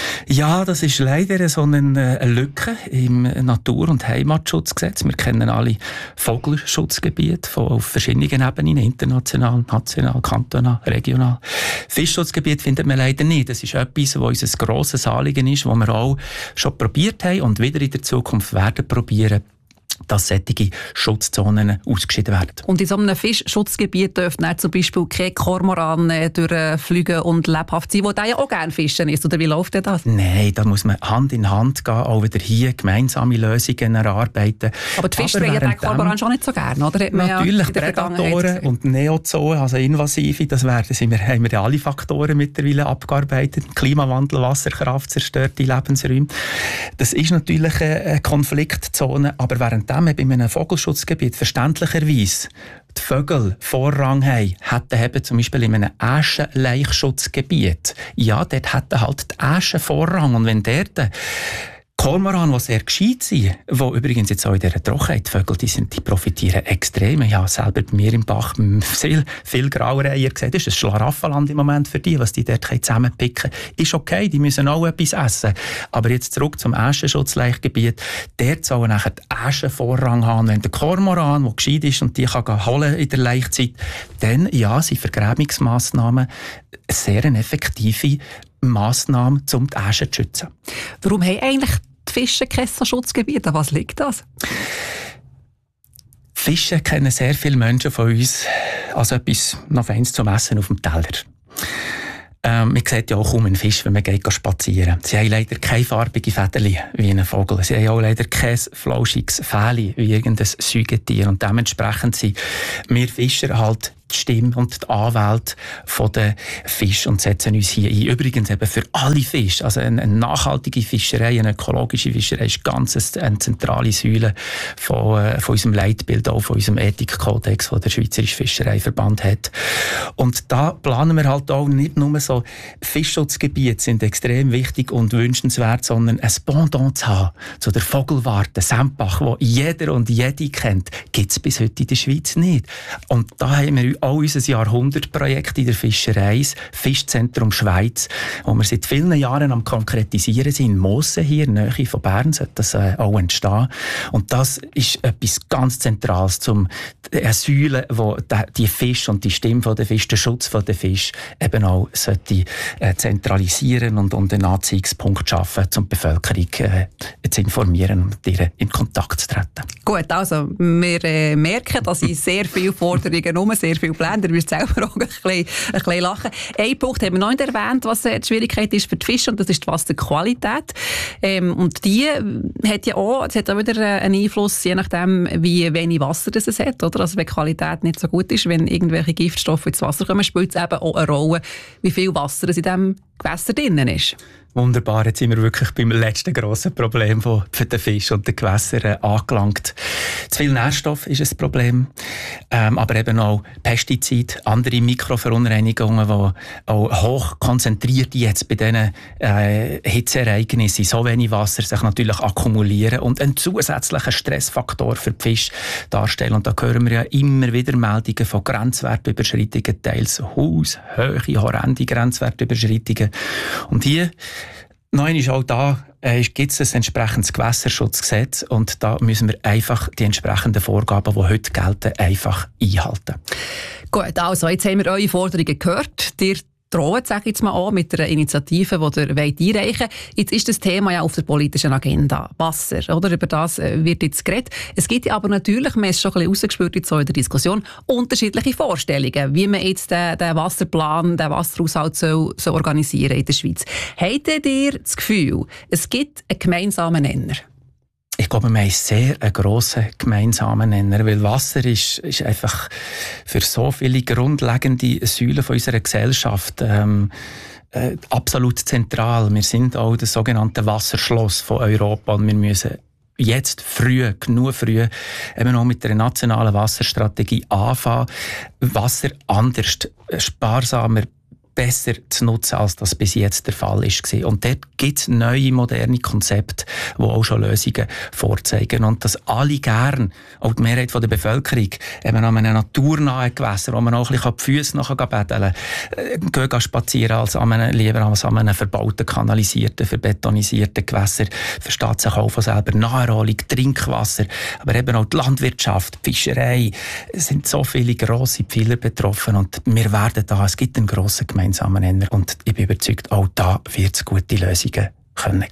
Ja, das ist leider so eine, eine Lücke im Natur- und Heimatschutzgesetz. Wir kennen alle Vogelschutzgebiete von auf verschiedenen Ebenen, international, national, kantonal, regional. Fischschutzgebiet findet man leider nicht. Das ist etwas, was unser grosses Anliegen ist, das wir auch schon probiert haben und wieder in der Zukunft werden probieren. dass solche Schutzzonen ausgeschieden werden. Und in so einem Fischschutzgebiet dürfen dann zum Beispiel keine Kormoran durchfliegen und lebhaft sein, wo der ja auch gerne fischen ist. Oder wie läuft denn das? Nein, da muss man Hand in Hand gehen, auch wieder hier gemeinsame Lösungen erarbeiten. Aber die Fischer haben den Kormoran schon nicht so gerne, oder? Natürlich, ja Prädatoren und Neozoen, also invasive, das werden, sind wir, haben wir ja alle Faktoren mittlerweile abgearbeitet. Klimawandel, Wasserkraft, zerstörte Lebensräume. Das ist natürlich eine Konfliktzone, aber während bei einem Vogelschutzgebiet verständlicherweise die Vögel Vorrang haben, hätten eben zum Beispiel in einem Äschenlaichschutzgebiet, ja, dort hätten halt die Äschen Vorrang. Und wenn dort Kormoran, die sehr gescheit sind, die übrigens jetzt auch in dieser Trockenheit, die Vögel, die, sind, die profitieren extrem. Ich habe selber bei mir im Bach viel, viel Graureiher gesehen. Das ist ein Schlaraffenland im Moment für die, was die dort zusammenpicken können. Ist okay, die müssen auch etwas essen. Aber jetzt zurück zum Äschenschutzlaichgebiet. Dort sollen nachher die Äschen Vorrang haben. Wenn der Kormoran, der gescheit ist und die kann holen in der Laichzeit, dann ja, sind Vergräbungsmassnahmen sehr eine effektive Massnahme, um die Äschen zu schützen. Warum haben eigentlich die Fische kein Schutzgebiet? An was liegt das? Fische kennen sehr viele Menschen von uns als etwas noch Feines zum Essen auf dem Teller. Ähm, man sieht ja auch kaum einen Fisch, wenn man geht spazieren. Sie haben leider keine farbigen Federchen wie ein Vogel. Sie haben auch leider kein flauschiges Fähli wie irgendein Säugetier. Und dementsprechend sind wir Fischer halt die Stimme und die Anwälte der Fische und setzen uns hier ein. Übrigens eben für alle Fische. Also eine, eine nachhaltige Fischerei, eine ökologische Fischerei ist ganz eine zentrale Säule von, äh, von unserem Leitbild, auch von unserem Ethikkodex, den der Schweizerische Fischereiverband hat. Und da planen wir halt auch nicht nur so, Fischschutzgebiete sind extrem wichtig und wünschenswert, sondern ein Pendant zu haben zu der Vogelwarte Sempach, wo jeder und jede kennt, gibt es bis heute in der Schweiz nicht. Und da haben wir auch unser Jahrhundertprojekt in der Fischerei, Fischzentrum Schweiz, wo wir seit vielen Jahren am Konkretisieren sind. In Mosen hier, in der Nähe von Bern, sollte das äh, auch entstehen. Und das ist etwas ganz Zentrales, zum Säule, wo die Fische und die Stimme der Fische, der Schutz der Fische eben auch sollte, äh, zentralisieren und, und einen Anziehungspunkt schaffen, um die Bevölkerung äh, zu informieren und mit ihr in Kontakt zu treten. Gut, also wir äh, merken, dass ich sehr viele Forderungen um, sehr viele Pläne, ihr müsst selber auch ein bisschen, ein bisschen lachen. Ein Punkt haben wir noch nicht erwähnt, was die Schwierigkeit ist für die Fische, und das ist die Wasserqualität. Ähm, und die hat ja auch, das hat auch wieder einen Einfluss, je nachdem, wie wenig Wasser das es hat. Oder? Also wenn die Qualität nicht so gut ist, wenn irgendwelche Giftstoffe ins Wasser kommen, spielt es eben auch eine Rolle, wie viel Wasser es in diesem Gewässer drinnen ist. Wunderbar, jetzt sind wir wirklich beim letzten grossen Problem für den Fisch und den Gewässer äh, angelangt. Zu viel Nährstoff ist ein Problem, ähm, aber eben auch Pestizide, andere Mikroverunreinigungen, die auch hoch konzentriert jetzt bei diesen äh, Hitzeereignissen, so wenig Wasser sich natürlich akkumulieren und einen zusätzlichen Stressfaktor für die Fische darstellen. Und da hören wir ja immer wieder Meldungen von Grenzwertüberschreitungen, teils haushöhe, horrende Grenzwertüberschreitungen. Und hier Nein ist auch da, äh, gibt es ein entsprechendes Gewässerschutzgesetz und da müssen wir einfach die entsprechenden Vorgaben, die heute gelten, einfach einhalten. Gut, also jetzt haben wir eure Forderungen gehört. Ihr drohen, sage ich jetzt mal an, mit einer Initiative, die ihr einreichen wollt. Jetzt ist das Thema ja auf der politischen Agenda. Wasser, oder? Über das wird jetzt geredet. Es gibt aber natürlich, man ist schon ein bisschen rausgespürt jetzt so in der Diskussion, unterschiedliche Vorstellungen, wie man jetzt den, den Wasserplan, den Wasserhaushalt soll, soll organisieren in der Schweiz. Habt ihr das Gefühl, es gibt einen gemeinsamen Nenner? Ich glaube, wir haben sehr einen grossen gemeinsamen Nenner, weil Wasser ist, ist einfach für so viele grundlegende Säulen von unserer Gesellschaft ähm, äh, absolut zentral. Wir sind auch das sogenannte Wasserschloss von Europa und wir müssen jetzt früh, genug früh, eben auch mit der nationalen Wasserstrategie anfangen, Wasser anders, sparsamer, besser zu nutzen, als das bis jetzt der Fall ist. Und dort gibt es neue, moderne Konzepte, die auch schon Lösungen vorzeigen. Und dass alle gern, auch die Mehrheit der Bevölkerung, eben an einem naturnahen Gewässer, wo man auch ein bisschen die Füße nachher betteln kann, gehen spazieren, als an einem, lieber als an einem verbauten, kanalisierten, verbetonierten Gewässer, versteht sich auch von selber Naherholung, Trinkwasser, aber eben auch die Landwirtschaft, die Fischerei. Es sind so viele grosse Pfeiler betroffen und wir werden da, es gibt einen grossen Gemeinschaft. Und ich bin überzeugt, auch da wird es gute Lösungen können geben.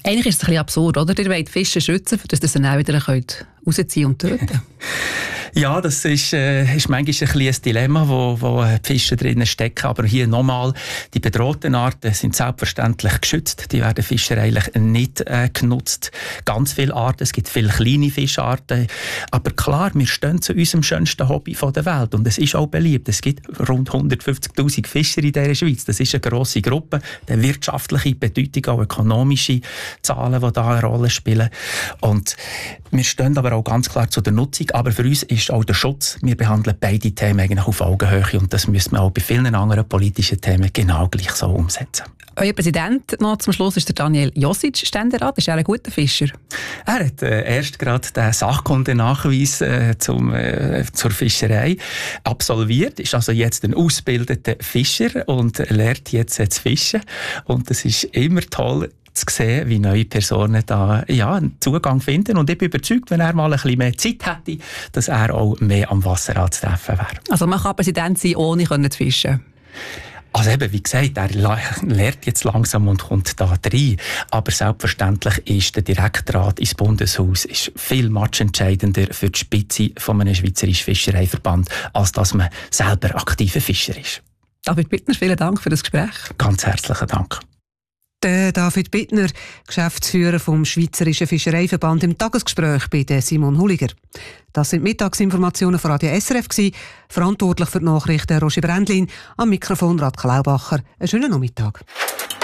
Eigentlich ist es ein bisschen absurd, oder? Ihr wollt Fische schützen, dass ihr sie dann auch wieder rausziehen und töten. Ja, das ist, äh, ist manchmal ein, ein Dilemma, wo, wo die Fische drinnen stecken. Aber hier nochmal, die bedrohten Arten sind selbstverständlich geschützt. Die werden fischereilich nicht äh, genutzt. Ganz viele Arten, es gibt viele kleine Fischarten. Aber klar, wir stehen zu unserem schönsten Hobby von der Welt. Und es ist auch beliebt. Es gibt rund hundertfünfzigtausend Fischer in dieser Schweiz. Das ist eine grosse Gruppe. Die wirtschaftliche Bedeutung, auch ökonomische Zahlen, die da eine Rolle spielen. Und wir stehen aber auch ganz klar zu der Nutzung. Aber für uns ist auch der Schutz. Wir behandeln beide Themen eigentlich auf Augenhöhe und das müssen wir auch bei vielen anderen politischen Themen genau gleich so umsetzen. Euer Präsident noch zum Schluss ist der Daniel Josic, Ständerat. Ist er ein guter Fischer? Er hat äh, erst gerade den Sachkundenachweis äh, zum, äh, zur Fischerei absolviert, ist also jetzt ein ausgebildeter Fischer und lernt jetzt äh, zu fischen. Und das ist immer toll, zu sehen, wie neue Personen da ja, einen Zugang finden. Und ich bin überzeugt, wenn er mal ein bisschen mehr Zeit hätte, dass er auch mehr am Wasser anzutreffen wäre. Also man kann Präsident sein, ohne zu fischen? Also eben, wie gesagt, er lernt jetzt langsam und kommt da rein. Aber selbstverständlich ist der Direktrat ins Bundeshaus ist viel matchentscheidender für die Spitze von einem Schweizerischen Fischereiverband, als dass man selber aktiver Fischer ist. David Bittner, vielen Dank für das Gespräch. Ganz herzlichen Dank. Der David Bittner, Geschäftsführer vom Schweizerischen Fischereiverband, im Tagesgespräch bei Simon Hulliger. Das sind Mittagsinformationen von Radio S R F gewesen. Verantwortlich für die Nachrichten Roger Brändlin, am Mikrofon Radka Laubacher. Einen schönen Nachmittag.